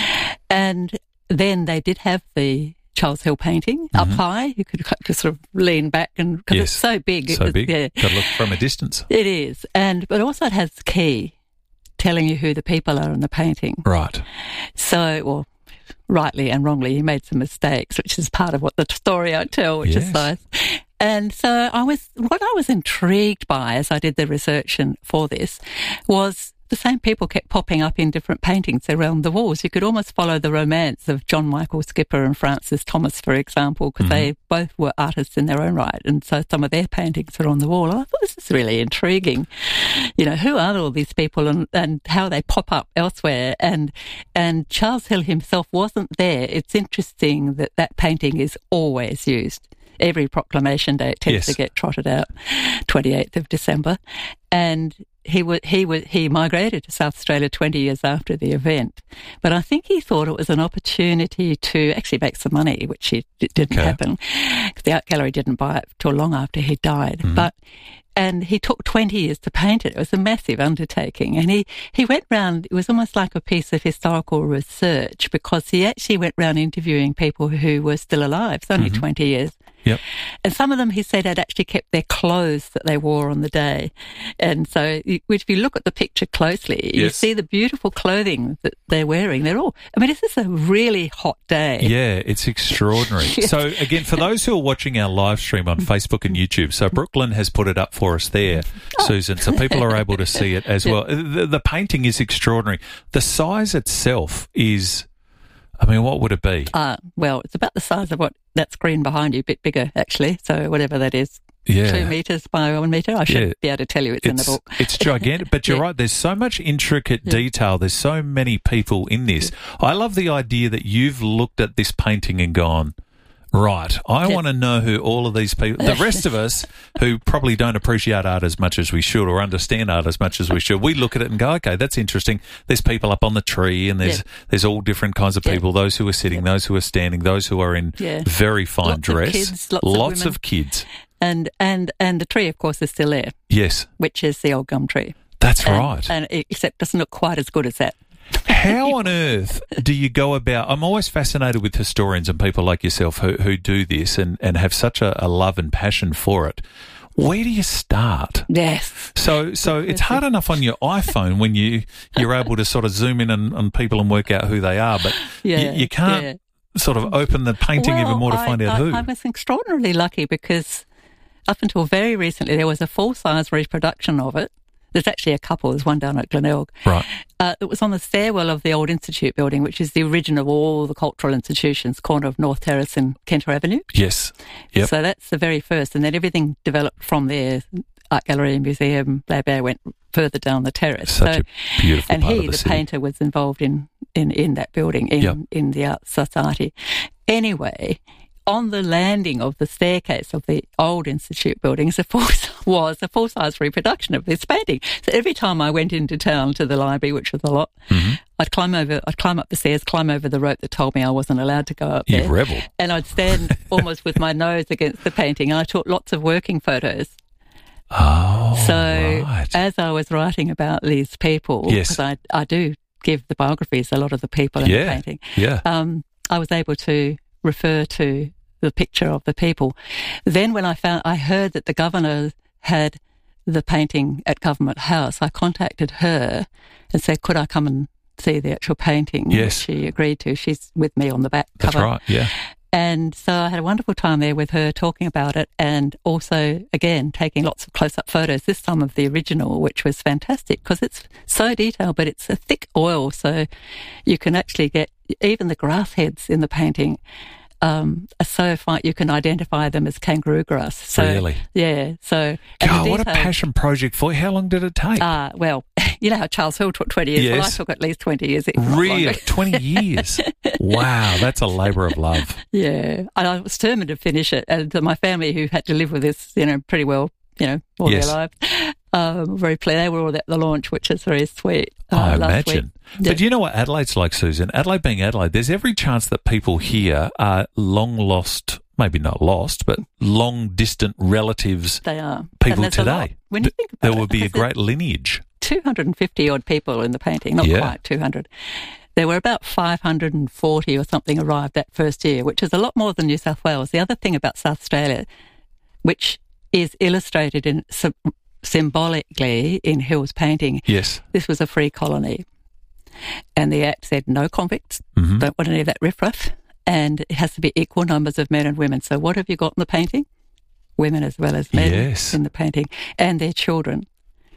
And then they did have the Charles Hill painting mm-hmm. up high. You could just sort of lean back and because yes. it's so big. So it, big. Yeah. Got to look from a distance. It is, and but also it has the key telling you who the people are in the painting. Right. So, well, rightly and wrongly, he made some mistakes, which is part of what the story I tell, which yes. is nice. And so I was, what I was intrigued by as I did the research and for this was the same people kept popping up in different paintings around the walls. You could almost follow the romance of John Michael Skipper and Francis Thomas, for example, because mm-hmm. they both were artists in their own right. And so some of their paintings are on the wall. And I thought, this is really intriguing. You know, who are all these people and, and how they pop up elsewhere? And, and Charles Hill himself wasn't there. It's interesting that that painting is always used. Every proclamation day it tends yes. to get trotted out, twenty-eighth of December. And He w- he w- he migrated to South Australia twenty years after the event, but I think he thought it was an opportunity to actually make some money, which it, it didn't okay. happen. The art gallery didn't buy it till long after he died. Mm-hmm. But and he took twenty years to paint it. It was a massive undertaking, and he he went round. It was almost like a piece of historical research because he actually went round interviewing people who were still alive. It's only mm-hmm. twenty years. Yep. And some of them, he said, had actually kept their clothes that they wore on the day. And so if you look at the picture closely, yes. you see the beautiful clothing that they're wearing. They're all, I mean, this is a really hot day. Yeah, it's extraordinary. yes. So again, for those who are watching our live stream on Facebook and YouTube, so Brooklyn has put it up for us there, oh. Susan, so people are able to see it as yeah. well. The, the painting is extraordinary. The size itself is... I mean, what would it be? Uh, well, it's about the size of what that screen behind you, a bit bigger, actually. So whatever that is, yeah. two metres by one metre. I should yeah. be able to tell you it's, it's in the book. It's gigantic, but you're yeah. right. There's so much intricate yeah. detail. There's so many people in this. Yeah. I love the idea that you've looked at this painting and gone, right, I yeah. want to know who all of these people, the rest of us who probably don't appreciate art as much as we should or understand art as much as we should, we look at it and go, okay, that's interesting. There's people up on the tree and there's yeah. there's all different kinds of people, yeah. those who are sitting, yeah. those who are standing, those who are in yeah. very fine lots dress. Of kids, lots, lots of, of kids. And, and, and the tree, of course, is still there. Yes. Which is the old gum tree. That's and, right. And it, except it doesn't look quite as good as that. How on earth do you go about... I'm always fascinated with historians and people like yourself who, who do this and, and have such a, a love and passion for it. Where do you start? Yes. So so it's hard enough on your iPhone when you, you're able to sort of zoom in on, on people and work out who they are, but yeah, you, you can't yeah. sort of open the painting well, even more to I, find out I, who. I was extraordinarily lucky because up until very recently there was a full-size reproduction of it. There's actually a couple. There's one down at Glenelg. Right. Uh, it was on the stairwell of the old Institute building, which is the original of all the cultural institutions, corner of North Terrace and Kenter Avenue. Yes. Yep. So that's the very first. And then everything developed from there. Art gallery, museum, Lab Air went further down the terrace. Such so, a beautiful and part he, of the, the city. painter, was involved in, in, in that building, in, yep. in the Art Society. Anyway... On the landing of the staircase of the old Institute buildings, a full, was a full-size reproduction of this painting. So every time I went into town to the library, which was a lot, mm-hmm. I'd climb over, I'd climb up the stairs, climb over the rope that told me I wasn't allowed to go up there. You rebel. And I'd stand almost with my nose against the painting, and I took lots of working photos. Oh, so right. as I was writing about these people, because yes. I, I do give the biographies, a lot of the people in yeah. the painting, yeah. um, I was able to refer to the picture of the people. Then when I found, I heard that the governor had the painting at Government House, I contacted her and said, could I come and see the actual painting? Yes. She agreed to. She's with me on the back cover. That's right, yeah. And so I had a wonderful time there with her talking about it and also, again, taking lots of close-up photos, this time of the original, which was fantastic because it's so detailed, but it's a thick oil, so you can actually get even the grass heads in the painting Um, are so fine, you can identify them as kangaroo grass. So, really? Yeah. So, God, what a passion project for you. How long did it take? Uh, well, you know how Charles Hill took twenty years? Yes. Well, I took at least twenty years. Really? twenty years? Wow, that's a labour of love. Yeah. And I was determined to finish it. And my family, who had to live with this, you know, pretty well, you know, all yes. their lives, um, very pleased. They were all at the launch, which is very sweet. Uh, I last imagine. Week. But you know what Adelaide's like, Susan? Adelaide being Adelaide, there's every chance that people here are long lost, maybe not lost, but long distant relatives. They are. People today. When you think about there it, would be a great lineage. two hundred fifty odd people in the painting, not yeah. quite two hundred. There were about five hundred forty or something arrived that first year, which is a lot more than New South Wales. The other thing about South Australia, which is illustrated in symbolically in Hill's painting, yes, this was a free colony. And the Act said no convicts, mm-hmm. don't want any of that riffraff, and it has to be equal numbers of men and women. So what have you got in the painting? Women as well as men yes. in the painting, and their children.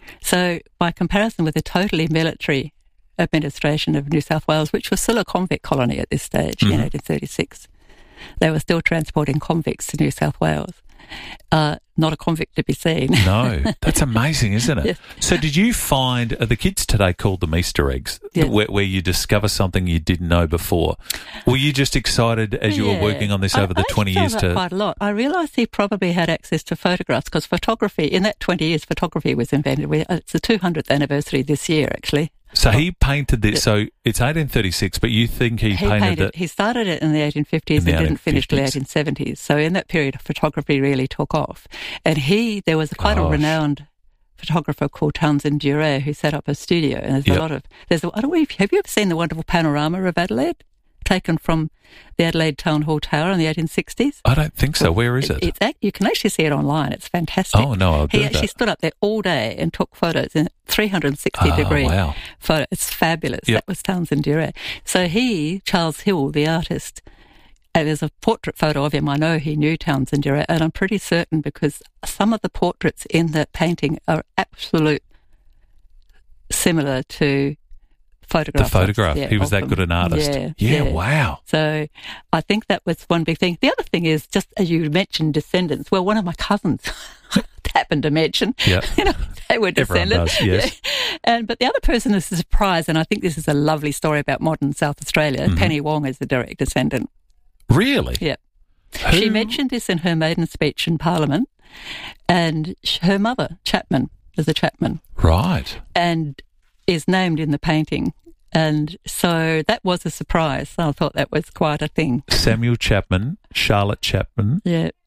So by comparison with the totally military administration of New South Wales, which was still a convict colony at this stage mm-hmm. in eighteen thirty-six, they were still transporting convicts to New South Wales. Uh, not a convict to be seen. No, that's amazing, isn't it? Yes. So did you find, uh, the kids today called them Easter eggs, yes. where, where you discover something you didn't know before? Were you just excited as you yeah. were working on this over I, the twenty I years that to... quite a lot. I realised he probably had access to photographs because photography, in that twenty years, photography was invented. We, it's the two hundredth anniversary this year, actually. So he painted this, so it's eighteen thirty-six, but you think he, he painted, painted it... He started it in the eighteen fifties the and didn't finish till the eighteen eighteen seventies. So in that period, photography really took off. And he, there was quite Gosh. a renowned photographer called Townsend Duray who set up a studio. And there's Yep. a lot of, there's, a, I don't know, if- have you ever seen the wonderful panorama of Adelaide? Taken from the Adelaide Town Hall Tower in the eighteen sixties. I don't think so. Where is it? It's act- you can actually see it online. It's fantastic. Oh, no, I'll do He actually that. stood up there all day and took photos in three hundred sixty Oh, degree wow. photo. It's fabulous. Yep. That was Townsend Duray. So he, Charles Hill, the artist, and there's a portrait photo of him. I know he knew Townsend Duray, and I'm pretty certain because some of the portraits in that painting are absolute similar to photographs. The photograph. Yeah, he was of that them. good an artist. Yeah, yeah, yeah. wow. So I think that was one big thing. The other thing is, just as you mentioned, descendants. Well, one of my cousins happened to mention, Yeah. you know, they were Everyone descendants. does, yes. Yeah. And but the other person is a surprise, and I think this is a lovely story about modern South Australia. Mhm. Penny Wong is a direct descendant. Really? Yeah. Who? She mentioned this in her maiden speech in Parliament, and sh- her mother, Chapman, is a Chapman. Right. And is named in the painting. And so that was a surprise. I thought that was quite a thing. Samuel Chapman, Charlotte Chapman, Yeah.